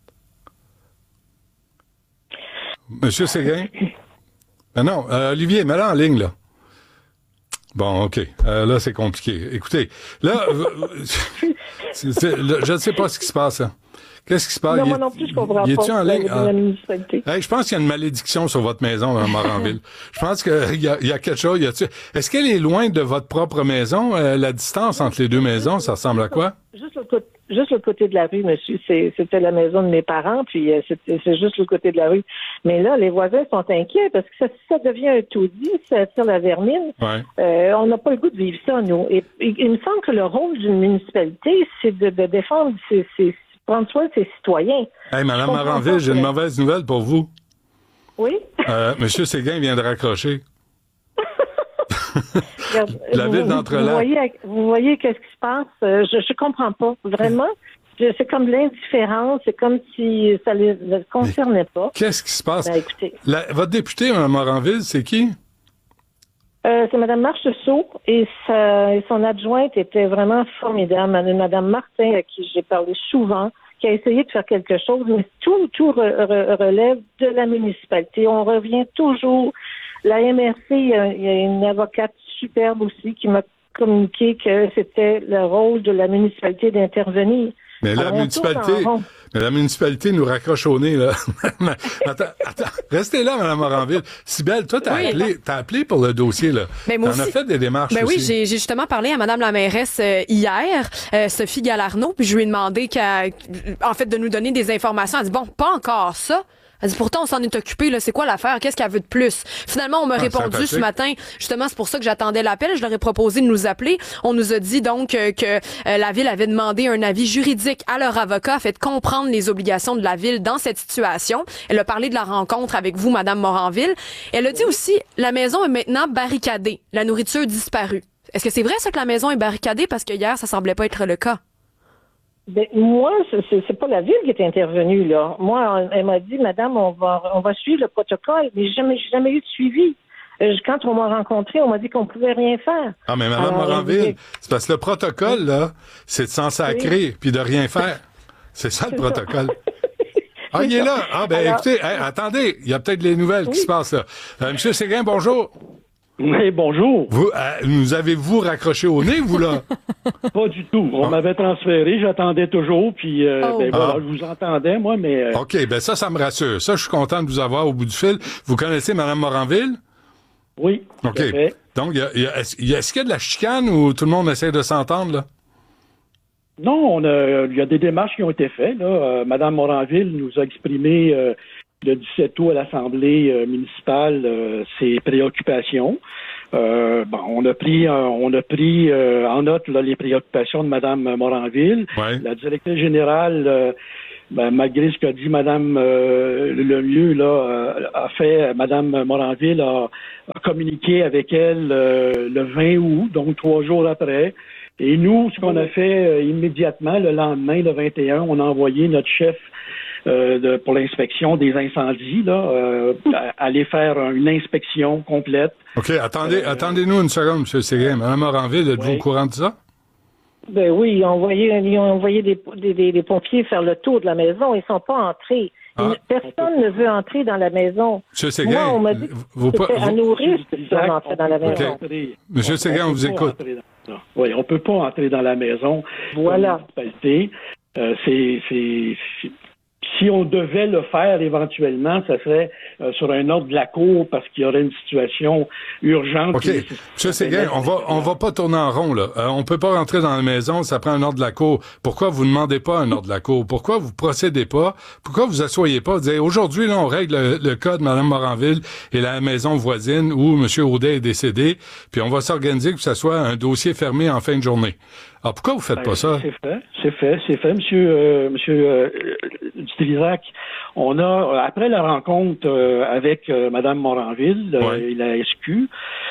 M. Séguin? Ben non, euh, Olivier, mets-la en ligne, là. Bon, OK. Euh, là, c'est compliqué. Écoutez, là, c'est, c'est, là je ne sais pas ce qui se passe. Là. Qu'est-ce qui se passe? Non, moi non plus, je comprends il pas. est-tu en ligne? Ah. Hey, je pense qu'il y a une malédiction sur votre maison, à Moranville. Je pense qu'il y a, il y a quelque chose. Il y a, est-ce qu'elle est loin de votre propre maison? Euh, la distance entre les deux maisons, ça ressemble à quoi? Juste l'autre côté. Juste le côté de la rue, monsieur. C'est, c'était la maison de mes parents, puis euh, c'est, c'est juste le côté de la rue. Mais là, les voisins sont inquiets parce que ça, ça devient un taudis, ça attire la vermine. Ouais. Euh, on n'a pas le goût de vivre ça, nous. Et, et il me semble que le rôle d'une municipalité, c'est de, de défendre, ses, ses, prendre soin de ses citoyens. Hey, Mme Moranville, j'ai une mauvaise nouvelle pour vous. Oui? Euh, Monsieur Séguin vient de raccrocher. Regarde, la ville d'Entrelacs. Vous voyez, vous voyez qu'est-ce qui se passe? Euh, je ne comprends pas. Vraiment, c'est comme de l'indifférence. C'est comme si ça ne les concernait Mais pas. Qu'est-ce qui se passe? Ben, écoutez, la, votre députée, Mme Moranville, c'est qui? Euh, c'est Mme Marcheseau et, sa, et son adjointe était vraiment formidable. Mme Martin, à qui j'ai parlé souvent, qui a essayé de faire quelque chose, mais tout, tout re, re, relève de la municipalité. On revient toujours... La M R C, il y a, il y a une avocate superbe aussi qui m'a communiqué que c'était le rôle de la municipalité d'intervenir. Mais la Alors, municipalité, mais la municipalité nous raccroche au nez, là. attends, attends, restez là, Mme Moranville. Sybelle, toi, t'as oui, appelé, t'as appelé pour le dossier, là. Ben, moi T'en aussi. as fait des démarches ben aussi. oui, j'ai, j'ai justement parlé à Mme la mairesse euh, hier, euh, Sophie Galarneau, puis je lui ai demandé qu'elle, en fait, de nous donner des informations. Elle dit, bon, pas encore ça. Elle dit, pourtant, on s'en est occupé, là. C'est quoi l'affaire? Qu'est-ce qu'elle veut de plus? Finalement, on m'a ah, répondu sympathique. Ce matin. Justement, c'est pour ça que j'attendais l'appel. Je leur ai proposé de nous appeler. On nous a dit, donc, euh, que euh, la ville avait demandé un avis juridique à leur avocat, fait comprendre les obligations de la ville dans cette situation. Elle a parlé de la rencontre avec vous, Mme Moranville. Elle a dit aussi, la maison est maintenant barricadée. La nourriture disparue. Est-ce que c'est vrai, ça, que la maison est barricadée? Parce que hier, ça semblait pas être le cas. Ben, moi, c'est, c'est pas la ville qui est intervenue, là. Moi, elle m'a dit, madame, on va, on va suivre le protocole, mais j'ai jamais, j'ai jamais eu de suivi. Quand on m'a rencontré, on m'a dit qu'on pouvait rien faire. Ah, mais Mme Moranville, c'est parce que le protocole, là, c'est de s'en sacrer oui. puis de rien faire. C'est ça, le c'est protocole. Ça. Ah, il est là. Ah, ben, alors, écoutez, hey, attendez, il y a peut-être des nouvelles oui. qui se passent, là. Euh, Monsieur Séguin, bonjour. Oui, bonjour. Vous, euh, nous avez-vous raccroché au nez, vous, là? Pas du tout. On ah. m'avait transféré, j'attendais toujours, puis euh, oh. ben, voilà, ah. je vous entendais, moi, mais... Euh... OK, ben ça, ça me rassure. Ça, je suis content de vous avoir au bout du fil. Vous connaissez Mme Moranville? Oui. OK. Donc, y a, y a, est-ce, y a, est-ce qu'il y a de la chicane ou tout le monde essaie de s'entendre, là? Non, on a, il y a des démarches qui ont été faites. Là. Euh, Madame Moranville nous a exprimé euh, le dix-sept août à l'Assemblée euh, municipale euh, ses préoccupations. Euh, bon, on a pris, euh, on a pris euh, en note là, les préoccupations de Madame Moranville. Ouais. La directrice générale, euh, ben, malgré ce qu'a dit Madame euh, le mieux, là, euh, a fait, Madame Moranville a, a communiqué avec elle euh, le vingt août, donc trois jours après. Et nous, ce qu'on a fait euh, immédiatement, le lendemain, le vingt et un, on a envoyé notre chef euh, de, pour l'inspection des incendies, là, euh, aller faire une inspection complète. OK, attendez, euh, attendez-nous une seconde, M. Séguin. Mme Moranville, êtes-vous oui. au courant de ça? Ben oui, ils ont envoyé, ils ont envoyé des, des, des, des pompiers faire le tour de la maison. Ils sont pas entrés. Ah. Personne ne veut entrer dans la maison. M. Séguin, moi, on m'a dit que vous, c'était vous, à nos risques si on entrait dans la maison. Okay. M. Séguin, on, on vous écoute. Oui, on peut pas entrer dans la maison. Voilà. Euh, c'est, c'est, c'est, si on devait le faire éventuellement, ça serait euh, sur un ordre de la cour parce qu'il y aurait une situation urgente. OK. M. Séguin, on va, on va pas tourner en rond, là. Euh, on peut pas rentrer dans la maison, ça prend un ordre de la cour. Pourquoi vous ne demandez pas un ordre de la cour? Pourquoi vous procédez pas? Pourquoi vous asseyez pas? Vous dites, aujourd'hui, là, on règle le, le cas de Mme Moranville et la maison voisine où M. Audet est décédé, puis on va s'organiser que ça soit un dossier fermé en fin de journée. Alors, pourquoi vous faites ben, pas ça? C'est fait, c'est fait, c'est fait, monsieur, euh, monsieur euh, Dutrisac. On a, après la rencontre euh, avec euh, Mme Moranville ouais. euh, et la S Q,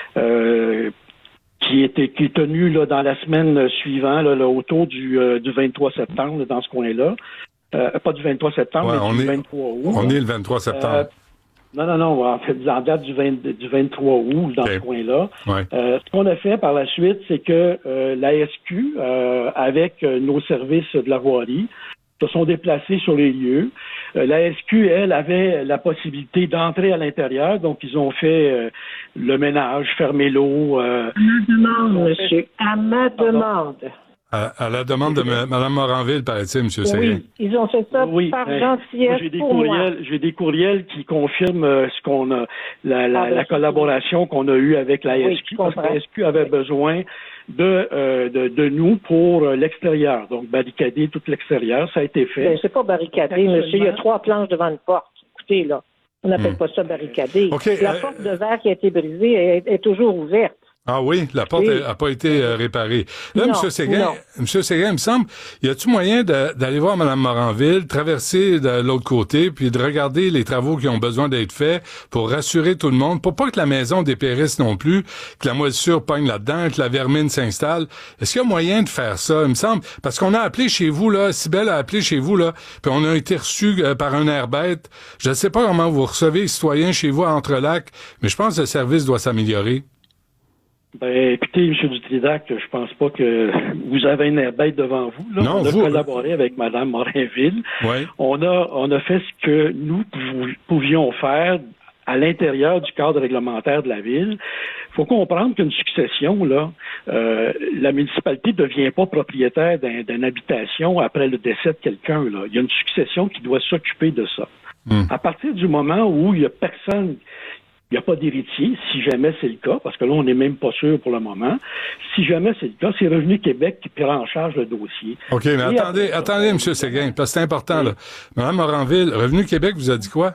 euh, qui était qui est tenue là, dans la semaine suivante, là, là, autour du, euh, du vingt-trois septembre, là, dans ce coin-là. Euh, pas du vingt-trois septembre, ouais, mais on du est, vingt-trois août. On là. est le vingt-trois septembre. Euh, Non, non, non, en fait, en date du, vingt, du vingt-trois août, dans okay. ce coin-là. Ouais. Euh, ce qu'on a fait par la suite, c'est que euh, la S Q, euh, avec euh, nos services de la voirie, se sont déplacés sur les lieux. Euh, la S Q, elle, avait la possibilité d'entrer à l'intérieur, donc ils ont fait euh, le ménage, fermer l'eau. Euh, à ma demande, monsieur, à ma demande. À, à la demande de M. Mme Moranville, paraît-il, M. Séguin. Oui, ils ont fait ça oui, par ben, gentillesse j'ai des pour courriels, moi. J'ai des courriels qui confirment euh, ce qu'on a, la, la, ah, ben, la collaboration qu'on a eue avec la oui, S Q, parce que la S Q avait oui. besoin de, euh, de, de nous pour euh, l'extérieur, donc barricader tout l'extérieur, ça a été fait. Ben, c'est pas barricadé, monsieur, il y a trois planches devant une porte. Écoutez, là, on n'appelle hmm. pas ça barricader. Okay, la euh... porte de verre qui a été brisée est, est toujours ouverte. Ah oui, la porte n'a oui. pas été euh, réparée. Là, M. Séguin, M. Séguin, il me semble, y a-t-il moyen de, d'aller voir Mme Moranville, traverser de l'autre côté, puis de regarder les travaux qui ont besoin d'être faits pour rassurer tout le monde, pour pas que la maison dépérisse non plus, que la moisissure pogne là-dedans, que la vermine s'installe. Est-ce qu'il y a moyen de faire ça, il me semble? Parce qu'on a appelé chez vous, là, Cybèle a appelé chez vous, là, puis on a été reçus euh, par un air bête. Je ne sais pas comment vous recevez les citoyens chez vous à Entrelacs, mais je pense que le service doit s'améliorer. Ben, écoutez, M. Dutrisac, je pense pas que vous avez un air bête devant vous. Là. Non, on a vous... collaboré avec Mme Moranville. Ouais. On a, on a fait ce que nous pouvions faire à l'intérieur du cadre réglementaire de la ville. Il faut comprendre qu'une succession, là, euh, la municipalité ne devient pas propriétaire d'un, d'une habitation après le décès de quelqu'un. Là. Il y a une succession qui doit s'occuper de ça. Hum. À partir du moment où il n'y a personne... Il n'y a pas d'héritier, si jamais c'est le cas, parce que là, on n'est même pas sûr pour le moment. Si jamais c'est le cas, c'est Revenu Québec qui prend en charge le dossier. OK, mais Et attendez, après, attendez, M. Séguin, parce que c'est important, oui. là. Mme Moranville, Revenu Québec vous a dit quoi?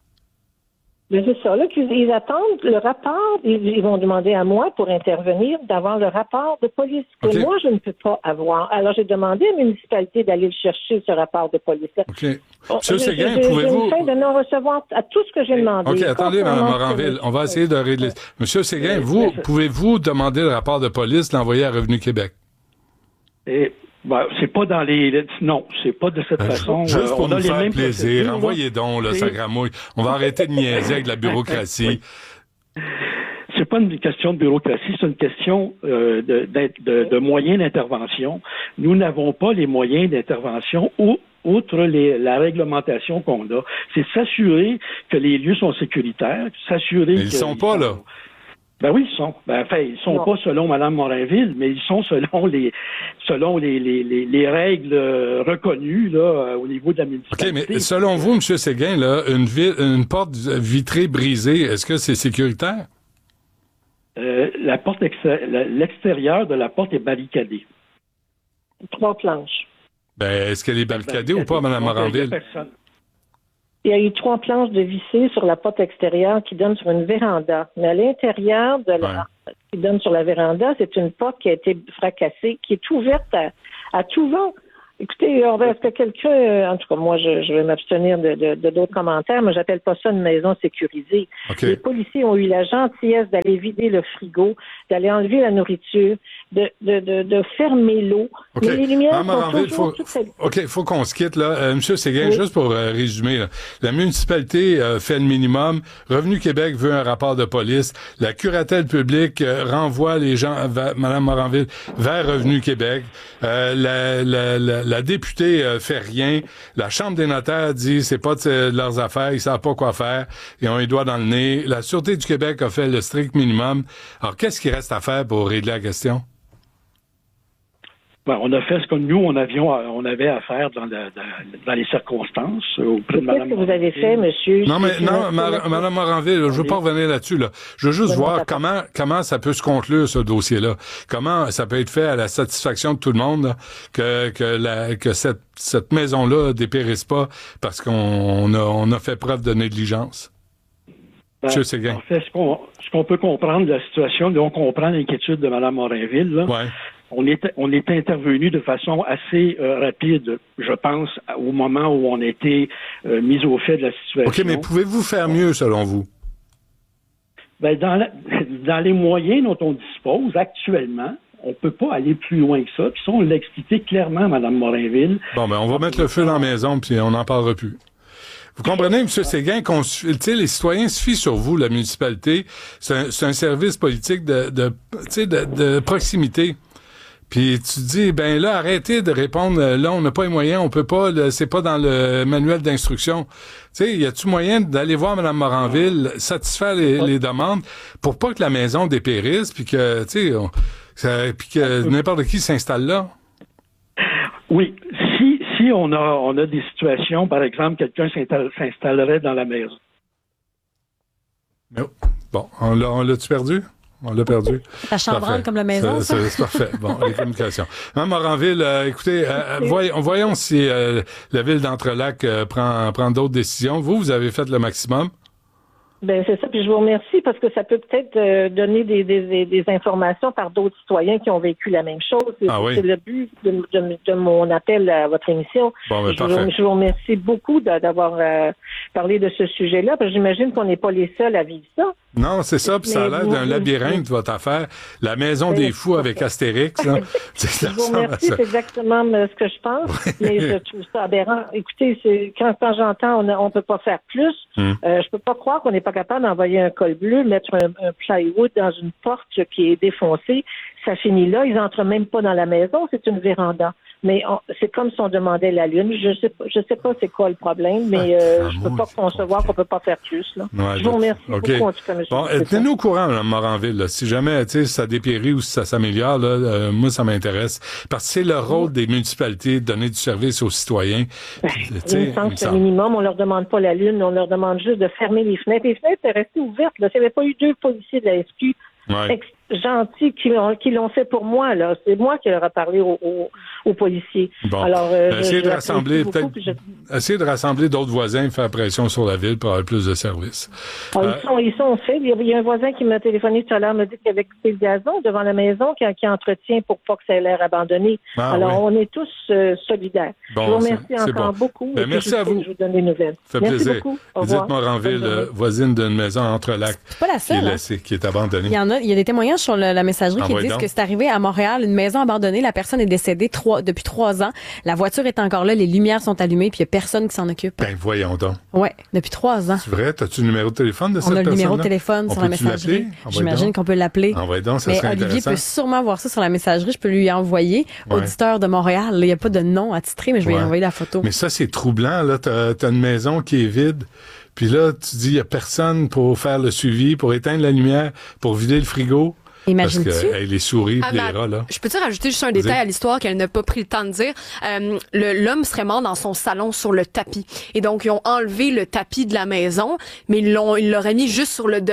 Mais c'est ça, là, qu'ils attendent le rapport, ils, ils vont demander à moi pour intervenir d'avoir le rapport de police que okay. moi, je ne peux pas avoir. Alors, j'ai demandé à la municipalité d'aller le chercher, ce rapport de police. OK. M. Séguin, pouvez-vous... J'ai une fin de non-recevoir à tout ce que j'ai demandé. OK, attendez, Mme Moranville, on va essayer de régler... M. Séguin, vous, pouvez-vous demander le rapport de police, l'envoyer à Revenu Québec? Et... Ben, c'est pas dans les... Non, c'est pas de cette ben, façon. Juste pour on nous a faire les mêmes plaisir, envoyez donc, là, ça gramouille. On va arrêter de niaiser avec la bureaucratie. C'est pas une question de bureaucratie, c'est une question euh, de, de, de moyens d'intervention. Nous n'avons pas les moyens d'intervention ou outre les, la réglementation qu'on a. C'est s'assurer que les lieux sont sécuritaires, s'assurer qu'ils Ils sont pas, là. Ben oui, ils sont. Ben, enfin, ils sont non. pas selon Mme Moranville, mais ils sont selon les selon les, les, les, les règles reconnues là, au niveau de la municipalité. OK, mais selon vous, M. Séguin, là, une, vi- une porte vitrée brisée, est-ce que c'est sécuritaire? Euh, la porte exté- la- l'extérieur de la porte est barricadé. Trois planches. Ben, est-ce qu'elle est barricadée ou pas, Mme Moranville? Il y a eu trois planches de vissées sur la porte extérieure qui donnent sur une véranda. Mais à l'intérieur de la ouais. qui donne sur la véranda, c'est une porte qui a été fracassée, qui est ouverte à, à tout vent. Écoutez, on va, est-ce que quelqu'un, en tout cas, moi, je, je vais m'abstenir de, de, de d'autres commentaires, mais j'appelle pas ça une maison sécurisée. Okay. Les policiers ont eu la gentillesse d'aller vider le frigo, d'aller enlever la nourriture, de, de, de, de fermer l'eau. Okay. Mais les lumières ah, sont Moranville, toujours faut, toutes celles... OK, il faut qu'on se quitte, là. Euh, Monsieur Séguin, oui. juste pour euh, résumer, là. La municipalité euh, fait le minimum. Revenu Québec veut un rapport de police. La curatelle publique euh, renvoie les gens, vers, Mme Moranville, vers Revenu Québec. Euh, la, la, la, la députée euh, fait rien. La Chambre des notaires dit c'est pas de, de leurs affaires, ils savent pas quoi faire. Ils ont les doigts dans le nez. La Sûreté du Québec a fait le strict minimum. Alors, qu'est-ce qu'il reste à faire pour régler la question? Ben, on a fait ce que nous, on, avions, on avait à faire dans, la, dans, dans les circonstances. Auprès de Qu'est-ce que vous avez fait, monsieur? Non, mais non, Mme Moranville, je veux pas revenir là-dessus. Là. Je veux juste voir comment comment ça peut se conclure, ce dossier-là. Comment ça peut être fait à la satisfaction de tout le monde, là, que que, la, que cette, cette maison-là dépérisse pas parce qu'on on a, on a fait preuve de négligence. Ben, Monsieur Séguin. En fait, ce qu'on, ce qu'on peut comprendre de la situation, là, on comprend l'inquiétude de Mme Morinville, là. Ouais. On est, on est intervenu de façon assez euh, rapide, je pense, au moment où on était euh, mis au fait de la situation. OK, mais pouvez-vous faire mieux, selon vous? Ben, dans, la, dans les moyens dont on dispose actuellement, on ne peut pas aller plus loin que ça. Puis ça, on l'a expliqué clairement, Mme Morinville. Bon, ben, on va mettre le feu dans la maison, puis on n'en parlera plus. Vous comprenez, M. Séguin, qu'on, tu sais, les citoyens se fient sur vous, la municipalité. C'est un, c'est un service politique de, de, tu sais, de, de proximité. Puis tu dis, ben là, arrêtez de répondre, là, on n'a pas les moyens, on peut pas, là, c'est pas dans le manuel d'instruction. Tu sais, y a-tu moyen d'aller voir Mme Moranville, satisfaire les, les demandes, pour pas que la maison dépérisse, puis que, tu sais, on, ça, puis que n'importe qui s'installe là? Oui. Si, si on a, on a des situations, par exemple, quelqu'un s'installe, s'installerait dans la maison. Oh. Bon, on l'a, on l'a-tu perdu? On l'a perdu. La chambranle comme la maison, ça? C'est, c'est parfait. Bon, les communications. Mme Moranville, euh, écoutez, euh, voyons, voyons si euh, la ville d'Entrelacs euh, prend, prend d'autres décisions. Vous, vous avez fait le maximum. Ben c'est ça, puis je vous remercie parce que ça peut peut-être euh, donner des, des, des informations par d'autres citoyens qui ont vécu la même chose. C'est, ah oui. c'est le but de, de, de mon appel à votre émission. Bon, ben, je, vous, je vous remercie beaucoup de, d'avoir euh, parlé de ce sujet-là, parce que j'imagine qu'on n'est pas les seuls à vivre ça. Non, c'est ça, puis ça a l'air d'un labyrinthe, votre affaire. La maison des fous avec Astérix, là. Je vous remercie, c'est exactement ce que je pense, mais je trouve ça aberrant. Écoutez, c'est, quand, quand j'entends on ne peut pas faire plus, hum. euh, je peux pas croire qu'on n'est pas capable d'envoyer un col bleu, mettre un, un plywood dans une porte qui est défoncée. Ça finit là, ils entrent même pas dans la maison, c'est une véranda. Mais on, c'est comme si on demandait la lune. Je sais pas, je sais pas c'est quoi le problème, mais euh, je peux pas concevoir qu'on peut pas faire plus. Là. Ouais, je vous remercie okay. beaucoup en tout cas, monsieur. Bon, tenez-nous au courant, Mme Moranville. Là. Si jamais, tu sais, ça dépérit ou si ça s'améliore, là, euh, moi ça m'intéresse, parce que c'est le rôle oui. des municipalités de donner du service aux citoyens. Ben, il me semble que c'est le minimum. On leur demande pas la lune, on leur demande juste de fermer les fenêtres. Les fenêtres étaient restées ouvertes. Là. S'il n'y avait pas eu deux policiers de la S Q. Ouais. Ex- gentils qui l'ont, qui l'ont fait pour moi, là. C'est moi qui leur ai parlé aux, aux, aux policiers. Bon. Alors, euh, essayez, je, de je rassembler, beaucoup, peut-être, je... essayez de rassembler d'autres voisins et faire pression sur la ville pour avoir plus de services. Ah, euh... ils, sont, ils sont faits. Il y a un voisin qui m'a téléphoné tout à l'heure, m'a dit qu'il avait coupé le gazon devant la maison qui, qui entretient pour pas que ça ait l'air abandonné. Ah, Alors, oui. on est tous euh, solidaires. Bon, je vous remercie c'est, c'est encore bon. beaucoup. Ben, merci à vous. Je vous donne des nouvelles. Ça fait merci plaisir. beaucoup. Au Edith revoir. Moranville, euh, voisine d'une maison entre lacs. C'est pas la seule. Qui est, hein? laissée, qui est abandonnée. Il y en a, il y a des témoignages sur le, la messagerie ah, qui ouais, disent donc. que c'est arrivé à Montréal, une maison abandonnée, la personne est décédée trois, depuis trois ans, la voiture est encore là, les lumières sont allumées, puis il y a personne qui s'en occupe. Ben, voyons donc. Ouais, depuis trois ans. C'est vrai? T'as-tu le numéro de téléphone de cette personne-là? On a le numéro de téléphone on sur la messagerie. J'imagine donc. qu'on peut l'appeler. Envoyez donc, ça Mais serait Olivier intéressant. peut sûrement voir ça sur la messagerie, je peux lui envoyer. Ouais. Auditeur de Montréal, il n'y a pas de nom attitré, mais je vais ouais. lui envoyer la photo. Mais ça, c'est troublant, là. T'as, t'as une maison qui est vide, puis là, tu dis, il n'y a personne pour faire le suivi, pour éteindre la lumière, pour vider le frigo. Imagine-tu? Parce que hey, les souris ah, et les rats, là. Je peux-tu rajouter juste un Vas-y. détail à l'histoire qu'elle n'a pas pris le temps de dire? Euh, le, l'homme serait mort dans son salon sur le tapis. Et donc, ils ont enlevé le tapis de la maison, mais ils, l'ont, ils l'auraient mis juste sur le devant.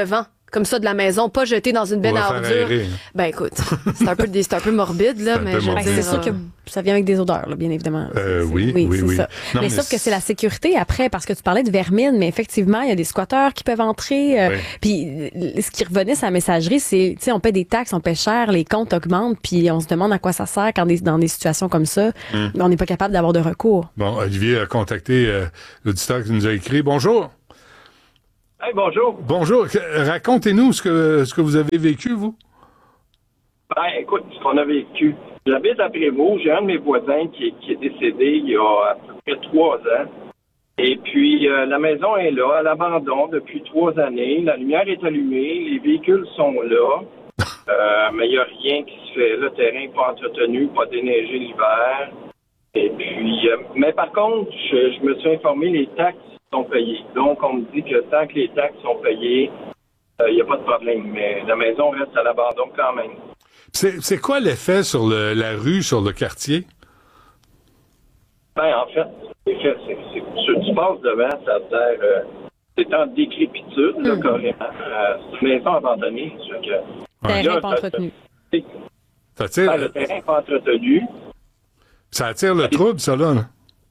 comme ça de la maison, pas jeter dans une benne à ordures. Ben écoute, c'est un peu c'est un peu morbide là, mais je c'est sûr que ça vient avec des odeurs, là, bien évidemment. Euh, oui, oui, oui. oui. Ça. Non, mais, mais sauf que c'est la sécurité après, parce que tu parlais de vermine, mais effectivement, il y a des squatteurs qui peuvent entrer. Euh, oui. Puis ce qui revenait sur la messagerie, c'est, tu sais, on paie des taxes, on paie cher, les comptes augmentent, puis on se demande à quoi ça sert quand des, dans des situations comme ça, hum. on n'est pas capable d'avoir de recours. Bon, Olivier a contacté euh, l'auditeur qui nous a écrit. Bonjour. Hey, bonjour. Bonjour. Racontez-nous ce que, ce que vous avez vécu, vous. Ben, écoute, ce qu'on a vécu. J'habite à Prévost. J'ai un de mes voisins qui, qui est décédé il y a à peu près trois ans. Et puis, euh, la maison est là, à l'abandon depuis trois années. La lumière est allumée, les véhicules sont là. Euh, mais il n'y a rien qui se fait. Le terrain n'est pas entretenu, pas déneigé l'hiver. Et puis, euh, mais par contre, je, je me suis informé, les taxes sont payées. Donc, on me dit que tant que les taxes sont payées, il euh, n'y a pas de problème. Mais la maison reste à l'abandon quand même. C'est, c'est quoi l'effet sur le, la rue, sur le quartier? Ben, en fait, l'effet, c'est, c'est, c'est tu passes devant, ça a l'air, euh, c'est en décrépitude, là, mmh. carrément. Euh, c'est une maison abandonnée. Que, le terrain n'est pas entretenu. Ça attire... Ben, le terrain n'est pas entretenu. Ça attire le trouble, ça, là, là.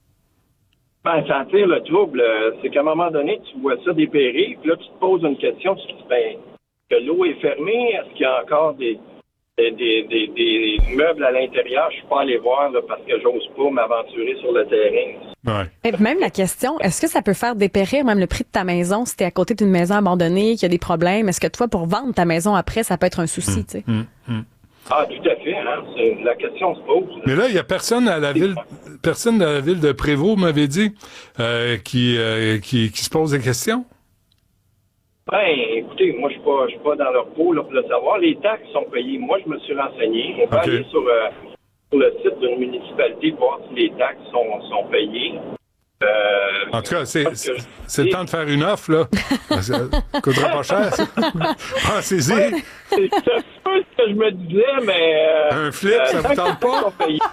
Ben, ça attire le trouble. C'est qu'à un moment donné, tu vois ça dépérir, puis là, tu te poses une question, tu te dis, ben, que l'eau est fermée, est-ce qu'il y a encore des, des, des, des, des meubles à l'intérieur? Je suis pas allé voir, là, parce que j'ose pas m'aventurer sur le terrain. Ouais. Et même la question, est-ce que ça peut faire dépérir même le prix de ta maison si t'es à côté d'une maison abandonnée, qu'il y a des problèmes? Est-ce que toi, pour vendre ta maison après, ça peut être un souci, mmh. tu sais? Mmh. Mmh. Ah, tout à fait, hein. C'est, la question se pose. Là. Mais là, il n'y a personne à la ville, personne à la ville de Prévost, m'avait dit, euh, qui, euh, qui, qui se pose des questions? Ben, écoutez, moi, je suis pas, je suis pas dans leur peau, là, pour le savoir. Les taxes sont payées. Moi, je me suis renseigné. On peut okay. aller sur, euh, sur le site d'une municipalité pour voir si les taxes sont, sont payées. Euh, en tout cas, c'est, c'est, c'est le temps de faire une offre, là. Ça coûtera pas cher, ça. Pensez-y. Ouais, c'est un peu ce que je me disais, mais... Euh, un flip, euh, ça vous tente pas?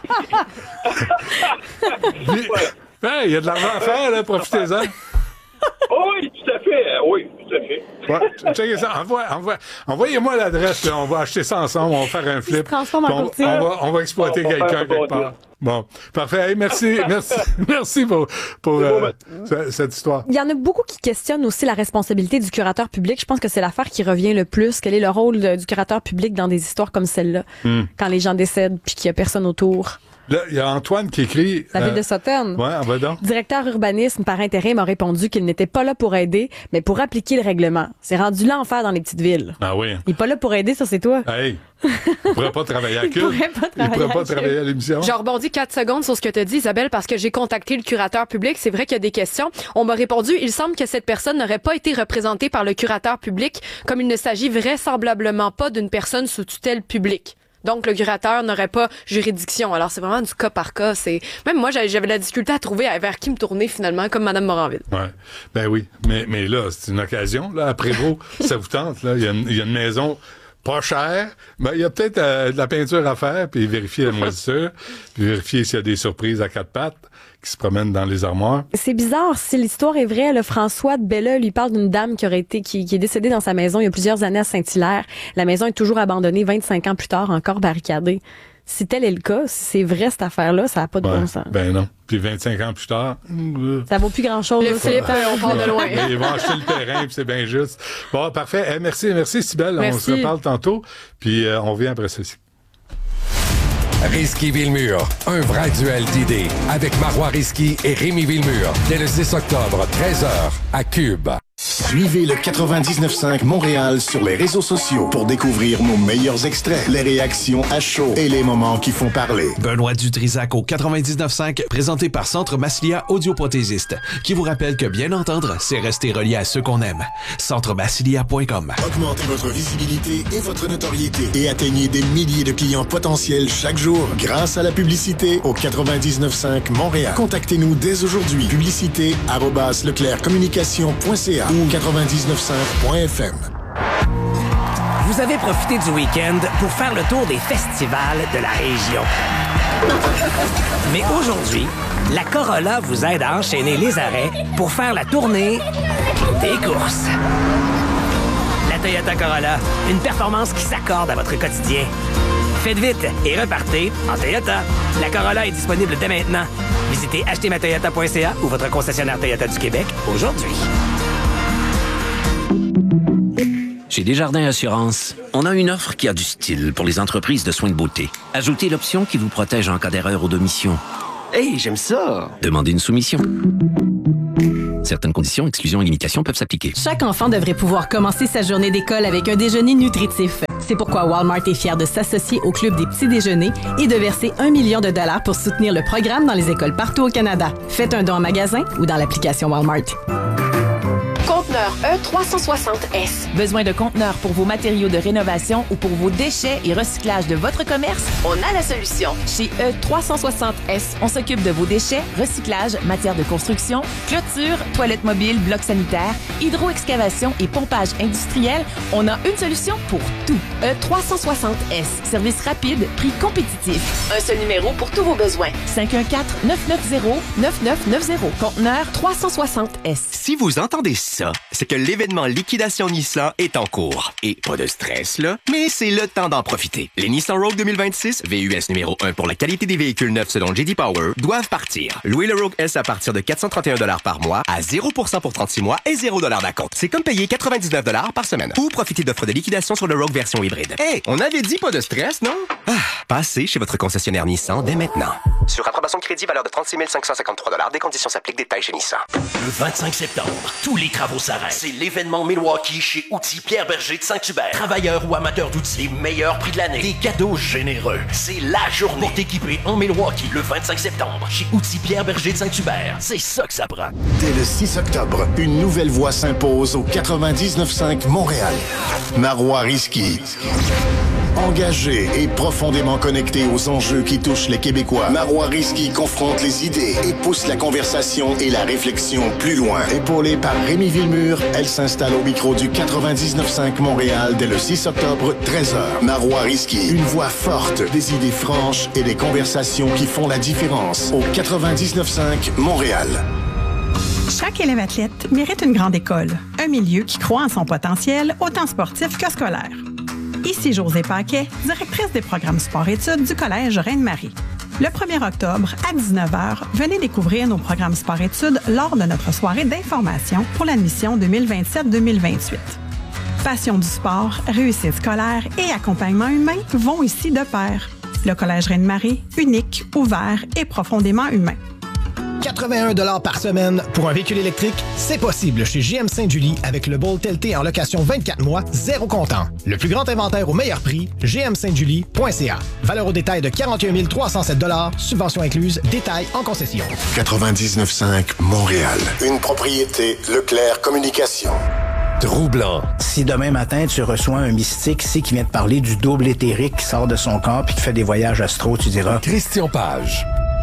Il hey, y a de l'argent à faire, là, profitez-en. Oh, oui, tout à fait. Oui, tout à fait. Ouais, checkez ça. Envoie, envoie, envoyez-moi l'adresse, là. On va acheter ça ensemble, on va faire un flip. On, on, va, on va exploiter on quelqu'un quelque part. Bon, parfait. Hey, merci, merci, merci pour, pour euh, cette histoire. Il y en a beaucoup qui questionnent aussi la responsabilité du curateur public. Je pense que c'est l'affaire qui revient le plus. Quel est le rôle de, du curateur public dans des histoires comme celle-là, mm. quand les gens décèdent puis qu'il y a personne autour? Là, il y a Antoine qui écrit... La ville euh, de Sauternes. Ouais, on va donc. Directeur urbanisme par intérim a répondu qu'il n'était pas là pour aider, mais pour appliquer le règlement. C'est rendu l'enfer dans les petites villes. Ah oui. Il est pas là pour aider, ça c'est toi. Hey, il pourrait pas travailler à Cube. Il pourrait pas travailler, il pourrait pas à, travailler à l'émission. Je rebondis quatre secondes sur ce que tu as dit, Isabelle, parce que j'ai contacté le curateur public. C'est vrai qu'il y a des questions. On m'a répondu, il semble que cette personne n'aurait pas été représentée par le curateur public, comme il ne s'agit vraisemblablement pas d'une personne sous tutelle publique. Donc, le curateur n'aurait pas juridiction. Alors, c'est vraiment du cas par cas. C'est Même moi, j'avais, j'avais la difficulté à trouver vers qui me tourner, finalement, comme Mme Moranville. Ouais. Ben oui. Mais, mais là, c'est une occasion. Là, à Prévost, ça vous tente. Là. Il y a une, il y a une maison pas chère. Ben, il y a peut-être euh, de la peinture à faire, puis vérifier la moisissure, puis vérifier s'il y a des surprises à quatre pattes qui se promènent dans les armoires. C'est bizarre. Si l'histoire est vraie, le François de Bella lui parle d'une dame qui aurait été, qui, qui est décédée dans sa maison il y a plusieurs années à Saint-Hilaire. La maison est toujours abandonnée, vingt-cinq ans plus tard, encore barricadée. Si tel est le cas, si c'est vrai cette affaire-là, ça n'a pas de ouais, bon sens. Ben non. Puis vingt-cinq ans plus tard... Ça vaut plus grand-chose. Le flip, on part de loin. Ils vont acheter le terrain, puis c'est bien juste. Bon, parfait. Hey, merci, merci, Cybèle. Merci. On se reparle tantôt, puis euh, on revient après ceci. Risky Villemur, un vrai duel d'idées avec Marois Risky et Rémi Villemur dès le six octobre, treize heures à Cube. Suivez le quatre-vingt-dix-neuf cinq Montréal sur les réseaux sociaux pour découvrir nos meilleurs extraits, les réactions à chaud et les moments qui font parler. Benoît Dutrisac au quatre-vingt-dix-neuf cinq, présenté par Centre Massilia Audioprothésiste, qui vous rappelle que bien entendre, c'est rester relié à ceux qu'on aime. centre massilia point com. Augmentez votre visibilité et votre notoriété et atteignez des milliers de clients potentiels chaque jour grâce à la publicité au quatre-vingt-dix-neuf cinq Montréal. Contactez-nous dès aujourd'hui. Publicité arobase leclercommunication point c a ou quatre-vingt-dix-neuf cinq point f m. Vous avez profité du week-end pour faire le tour des festivals de la région. Mais aujourd'hui, la Corolla vous aide à enchaîner les arrêts pour faire la tournée des courses. La Toyota Corolla. Une performance qui s'accorde à votre quotidien. Faites vite et repartez en Toyota. La Corolla est disponible dès maintenant. Visitez acheter ma toyota point c a ou votre concessionnaire Toyota du Québec aujourd'hui. Chez Desjardins Assurance, on a une offre qui a du style pour les entreprises de soins de beauté. Ajoutez l'option qui vous protège en cas d'erreur ou d'omission. Hey, j'aime ça! Demandez une soumission. Certaines conditions, exclusions et limitations peuvent s'appliquer. Chaque enfant devrait pouvoir commencer sa journée d'école avec un déjeuner nutritif. C'est pourquoi Walmart est fier de s'associer au Club des petits déjeuners et de verser un million de dollars pour soutenir le programme dans les écoles partout au Canada. Faites un don en magasin ou dans l'application Walmart. Conteneur E trois cent soixante S. Besoin de conteneurs pour vos matériaux de rénovation ou pour vos déchets et recyclage de votre commerce? On a la solution. Chez E trois cent soixante S, on s'occupe de vos déchets, recyclage, matière de construction, clôture, toilettes mobiles, blocs sanitaires, hydro-excavation et pompage industriel. On a une solution pour tout. E trois cent soixante S. Service rapide, prix compétitif. Un seul numéro pour tous vos besoins. cinq un quatre, neuf neuf zéro, neuf neuf neuf zéro. Conteneur trois cent soixante S. Si vous entendez ça, c'est que l'événement Liquidation Nissan est en cours. Et pas de stress, là, mais c'est le temps d'en profiter. Les Nissan Rogue deux mille vingt-six, V U S numéro un pour la qualité des véhicules neufs selon J D Power, doivent partir. Louez le Rogue S à partir de quatre cent trente et un dollars par mois, à zéro pour cent pour trente-six mois et zéro dollars d'acompte. C'est comme payer quatre-vingt-dix-neuf dollars par semaine. Ou profiter d'offres de liquidation sur le Rogue version hybride. Hé, hey, on avait dit pas de stress, non? Ah, passez chez votre concessionnaire Nissan dès maintenant. Sur approbation de crédit, valeur de trente-six mille cinq cent cinquante-trois dollars. Des conditions s'appliquent. Détails chez Nissan. Le vingt-cinq septembre, tous les travaux s'arrêtent. C'est l'événement Milwaukee chez Outils Pierre Berger de Saint-Hubert. Travailleurs ou amateurs d'outils, les meilleurs prix de l'année. Des cadeaux généreux. C'est la journée pour t'équiper en Milwaukee le vingt-cinq septembre chez Outils Pierre Berger de Saint-Hubert. C'est ça que ça prend. Dès le six octobre, une nouvelle voix s'impose au quatre-vingt-dix-neuf cinq Montréal. Marois Risky. Engagé et profondément connecté aux enjeux qui touchent les Québécois, Marois Risky confronte les idées et pousse la conversation et la réflexion plus loin. Épaulée par Rémi Villemur, elle s'installe au micro du quatre-vingt-dix-neuf cinq Montréal dès le six octobre, treize heures. Marois Risky, une voix forte, des idées franches et des conversations qui font la différence au quatre-vingt-dix-neuf cinq Montréal. Chaque élève athlète mérite une grande école, un milieu qui croit en son potentiel, autant sportif que scolaire. Ici Josée Paquet, directrice des programmes sport-études du Collège Reine-Marie. Le premier octobre, à dix-neuf heures, venez découvrir nos programmes sport-études lors de notre soirée d'information pour l'admission deux mille vingt-sept deux mille vingt-huit. Passion du sport, réussite scolaire et accompagnement humain vont ici de pair. Le Collège Reine-Marie, unique, ouvert et profondément humain. quatre-vingt-un dollars par semaine pour un véhicule électrique, c'est possible chez G M Saint-Julie avec le Bolt L T en location vingt-quatre mois, zéro comptant. Le plus grand inventaire au meilleur prix, g m saint julie point c a. Valeur au détail de quarante et un mille trois cent sept dollars, subvention incluse, détail en concession. quatre-vingt-dix-neuf cinq Montréal. Une propriété Leclerc Communication. Troublant. Si demain matin, tu reçois un mystique, c'est qui vient te parler du double éthérique qui sort de son corps puis qui fait des voyages astro, tu diras... Christian Page.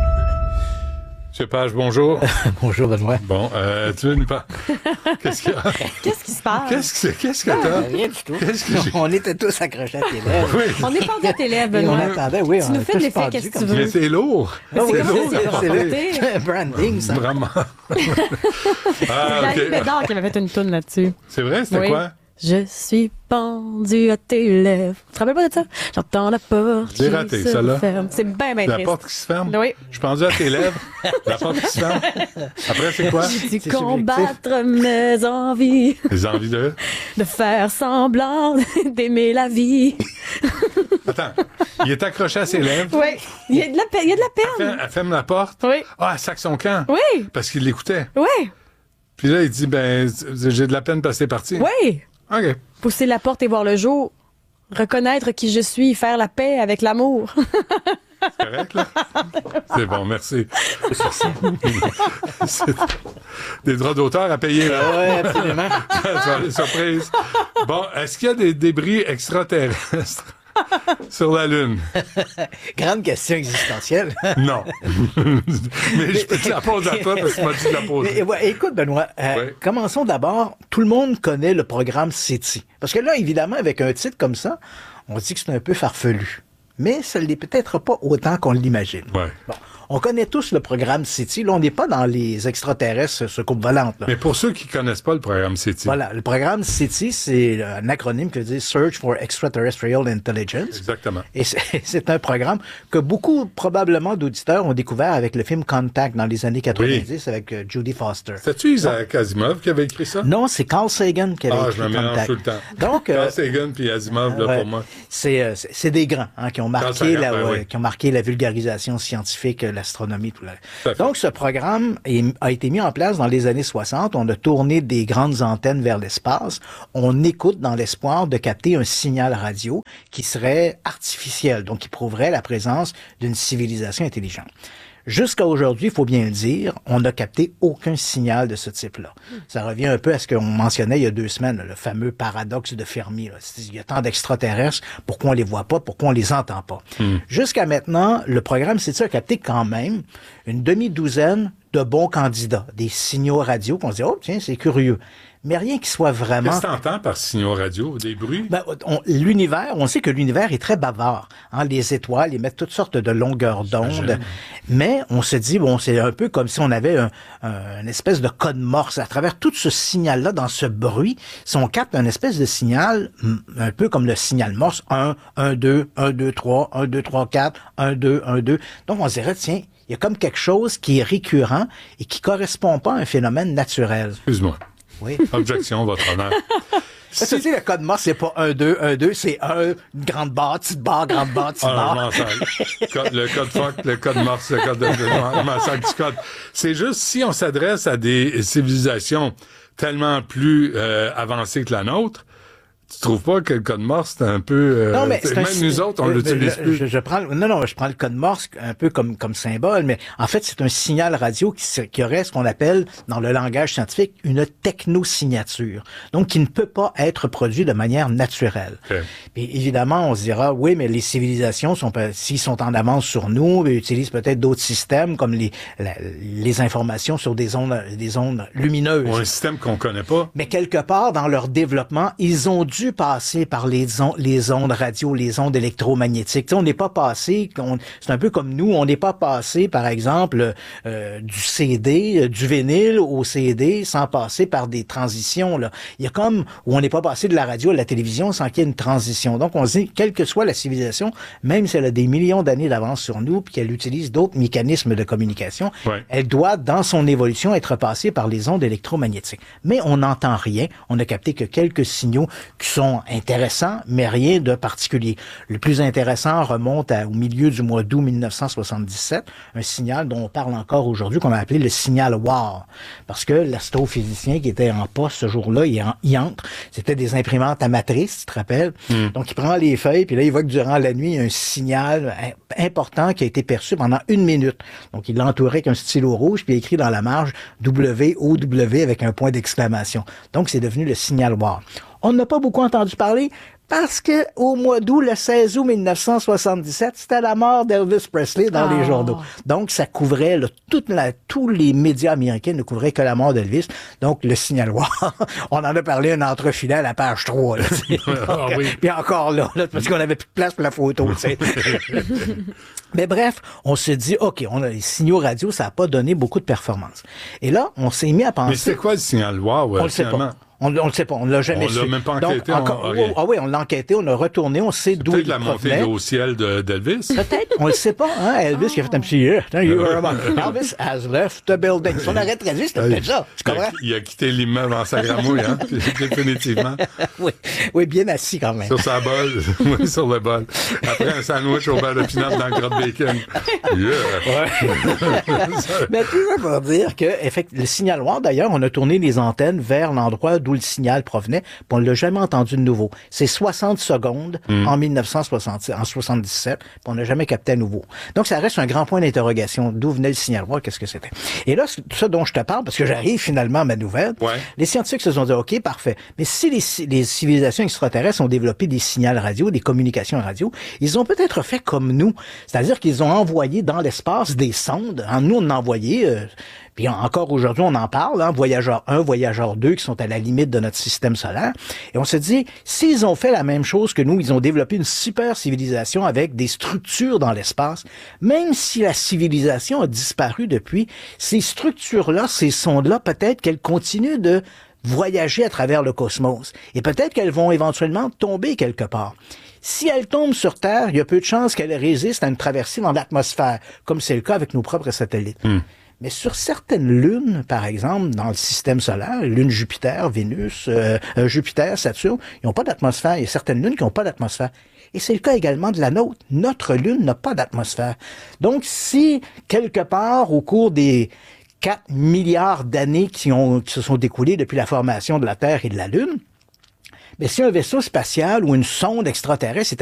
Monsieur Page, bonjour. Bonjour, Benoît. Bon, euh, tu veux nous pas. Qu'est-ce qu'il y a? Qu'est-ce qui se passe? Qu'est-ce que, qu'est-ce que t'as? Ah, rien du tout. Qu'est-ce que j'ai... On était tous accrochés à tes lèvres. Oui. On n'est pas à tes lèvres, Benoît. On attendait, oui. Tu on nous fais de l'effet, qu'est-ce que tu veux? Mais c'est lourd. Ah, c'est oui, lourd. C'est, c'est, c'est le branding, ça. Vraiment. Ah, c'est Larry Bédard qui avait fait une toune là-dessus. C'est vrai? C'était oui. quoi? Je suis pendu à tes lèvres. Tu te rappelles pas de ça? J'entends la porte J'ai qui raté, se celle-là. ferme. C'est bien, bien La triste. porte qui se ferme? Oui. Je suis pendu à tes lèvres. La porte qui se ferme. Après, c'est quoi? J'ai dû combattre mes envies. Les envies de? De faire semblant d'aimer la vie. Attends. Il est accroché à ses lèvres. Oui. Il y a de la, pe- il y a de la peine. Elle, fait, elle ferme la porte. Oui. Ah, elle sac son camp. Oui. Parce qu'il l'écoutait. Oui. Puis là, il dit, ben, j'ai de la peine parce que c'est parti. Oui. OK. Pousser la porte et voir le jour. Reconnaître qui je suis, faire la paix avec l'amour. C'est correct, là? C'est bon, merci. C'est des droits d'auteur à payer, là. Oui, absolument. Ça des surprises. Bon, est-ce qu'il y a des débris extraterrestres sur la Lune? Grande question existentielle. Non. Mais je peux te la poser à toi parce que tu m'as dit de la poser. Mais, ouais, écoute, Benoît, euh, ouais. commençons d'abord. Tout le monde connaît le programme SETI. Parce que là, évidemment, avec un titre comme ça, on dit que c'est un peu farfelu. Mais ça ne l'est peut-être pas autant qu'on l'imagine. Ouais. Bon, On connaît tous le programme SETI. Là, on n'est pas dans les extraterrestres circumvolantes. Mais pour ceux qui connaissent pas le programme SETI. Voilà. Le programme SETI, c'est un acronyme qui veut dire Search for Extraterrestrial Intelligence. Exactement. Et c'est, c'est un programme que beaucoup, probablement, d'auditeurs ont découvert avec le film Contact dans les années quatre-vingt-dix oui. avec uh, Judy Foster. C'est-tu Isaac Asimov qui avait écrit ça? Non, c'est Carl Sagan qui avait ah, écrit je me mélange Contact. tout le temps. Donc, Carl euh, Sagan puis Asimov, là, ouais, pour moi. C'est, c'est, c'est des grands hein, qui ont marqué Sagan, la, ben, ouais, oui. qui ont marqué la vulgarisation scientifique, l'astronomie, tout là. Donc, ce programme est, a été mis en place dans les années soixante. On a tourné des grandes antennes vers l'espace. On écoute dans l'espoir de capter un signal radio qui serait artificiel, donc qui prouverait la présence d'une civilisation intelligente. Jusqu'à aujourd'hui, il faut bien le dire, on n'a capté aucun signal de ce type-là. Ça revient un peu à ce qu'on mentionnait il y a deux semaines, le fameux paradoxe de Fermi. Là. Il y a tant d'extraterrestres, pourquoi on les voit pas, pourquoi on les entend pas? Mm. Jusqu'à maintenant, le programme SETI a capté quand même une demi-douzaine de bons candidats, des signaux radio qu'on se dit « Oh, tiens, c'est curieux ». Mais rien qui soit vraiment... Qu'est-ce que t'entends par signaux radio? Des bruits? Ben, on, l'univers, on sait que l'univers est très bavard. Hein? Les étoiles émettent toutes sortes de longueurs d'onde. Mais on se dit, bon, c'est un peu comme si on avait un, un, une espèce de code morse. À travers tout ce signal-là, dans ce bruit, si on capte une espèce de signal, un peu comme le signal morse, un, un, deux, un, deux, trois, un, deux, trois, quatre, un, deux, un, deux. Donc, on se dirait, tiens, il y a comme quelque chose qui est récurrent et qui correspond pas à un phénomène naturel. Excuse-moi. Oui. Objection, votre honneur. Si... Tu sais, le code morse, c'est pas un, deux, un, deux, c'est un, une grande barre, petite barre, grande barre, petite barre. Ah, le code F O C, le code morse, le code de, je m'en sers du code. C'est juste, si on s'adresse à des civilisations tellement plus euh, avancées que la nôtre, tu trouves pas que le code morse, c'est un peu... Euh, non, mais c'est même un, nous autres, on je, l'utilise je, plus. Je, je prends, non, non, je prends le code morse un peu comme, comme symbole, mais en fait, c'est un signal radio qui, qui aurait ce qu'on appelle, dans le langage scientifique, une technosignature. Donc, qui ne peut pas être produit de manière naturelle. Okay. Puis, évidemment, on se dira, oui, mais les civilisations, sont, s'ils sont en avance sur nous, ils utilisent peut-être d'autres systèmes, comme les, la, les informations sur des ondes, des ondes lumineuses. Ou un système qu'on connaît pas. Mais quelque part, dans leur développement, ils ont dû passer par les, on, les ondes radio, les ondes électromagnétiques. T'sais, on n'est pas passé, on, c'est un peu comme nous, on n'est pas passé, par exemple, euh, du C D, euh, du vinyle au C D, sans passer par des transitions. Là. Il y a comme, où on n'est pas passé de la radio à la télévision sans qu'il y ait une transition. Donc, on se dit, quelle que soit la civilisation, même si elle a des millions d'années d'avance sur nous, puis qu'elle utilise d'autres mécanismes de communication, ouais. elle doit, dans son évolution, être passée par les ondes électromagnétiques. Mais on n'entend rien. On n'a capté que quelques signaux qui sont intéressants, mais rien de particulier. Le plus intéressant remonte à, au milieu du mois d'août mille neuf cent soixante-dix-sept, un signal dont on parle encore aujourd'hui, qu'on a appelé le signal W A R. Parce que l'astrophysicien qui était en poste ce jour-là, il, en, il entre, c'était des imprimantes à matrice, tu te rappelles? Mm. Donc, il prend les feuilles, puis là, il voit que durant la nuit, il y a un signal important qui a été perçu pendant une minute. Donc, il l'entourait avec un stylo rouge, puis il a écrit dans la marge W O W avec un point d'exclamation. Donc, c'est devenu le signal W A R. On n'a pas beaucoup entendu parler parce que au mois d'août, le seize août mille neuf cent soixante-dix-sept, c'était la mort d'Elvis Presley dans oh. les journaux. Donc, ça couvrait, là, toute la, tous les médias américains ne couvraient que la mort d'Elvis. Donc, le signal W A R, on en a parlé un entrefilet à la page trois. Là, ah, oui. Puis encore là, là parce qu'on avait plus de place pour la photo. Mais bref, on se dit, OK, on a les signaux radio, ça n'a pas donné beaucoup de performance. Et là, on s'est mis à penser... Mais c'est quoi le signal W A R? Ouais, on le sait pas. On ne le sait pas, on ne l'a jamais su. On l'a même pas enquêté. Donc, encore, on... Ah oui, on l'a enquêté, on a retourné, on sait d'où il provenait. Peut-être la montée au ciel de, d'Elvis. Peut-être, on le sait pas. Hein? Elvis oh. qui a fait un petit... Elvis has left the building. Si on aurait traduit, c'était peut-être ça. Tu comprends? Il a quitté l'immeuble en sa gramouille, hein? Définitivement. oui. oui, bien assis quand même. Sur sa bolle. Oui, sur le bol. Après un sandwich au beurre de pinot dans le crotte bacon. Yeah! Ouais. Mais tout ça pour dire que le signal W A R, d'ailleurs, on a tourné les antennes vers l'endroit d'où le signal provenait, puis on ne l'a jamais entendu de nouveau. C'est soixante secondes mm. en mille neuf cent soixante-dix-sept, puis on n'a jamais capté à nouveau. Donc, ça reste un grand point d'interrogation. D'où venait le signal W A R? Qu'est-ce que c'était? Et là, ce dont je te parle, parce que j'arrive finalement à ma nouvelle, ouais. les scientifiques se sont dit, OK, parfait. Mais si les, les civilisations extraterrestres ont développé des signaux radio, des communications radio, ils ont peut-être fait comme nous. C'est-à-dire qu'ils ont envoyé dans l'espace des sondes. En nous, on a envoyé... Euh, Puis encore aujourd'hui, on en parle, hein, Voyageur un, Voyageur deux, qui sont à la limite de notre système solaire. Et on se dit, s'ils ont fait la même chose que nous, ils ont développé une super civilisation avec des structures dans l'espace, même si la civilisation a disparu depuis, ces structures-là, ces sondes-là, peut-être qu'elles continuent de voyager à travers le cosmos. Et peut-être qu'elles vont éventuellement tomber quelque part. Si elles tombent sur Terre, il y a peu de chances qu'elles résistent à une traversée dans l'atmosphère, comme c'est le cas avec nos propres satellites. Mm. Mais sur certaines lunes, par exemple, dans le système solaire, les lunes Jupiter, Vénus, euh, euh, Jupiter, Saturne, ils n'ont pas d'atmosphère. Il y a certaines lunes qui n'ont pas d'atmosphère. Et c'est le cas également de la nôtre. Notre lune n'a pas d'atmosphère. Donc, si, quelque part, au cours des quatre milliards d'années qui, ont, qui se sont découlées depuis la formation de la Terre et de la Lune, mais si un vaisseau spatial ou une sonde extraterrestre est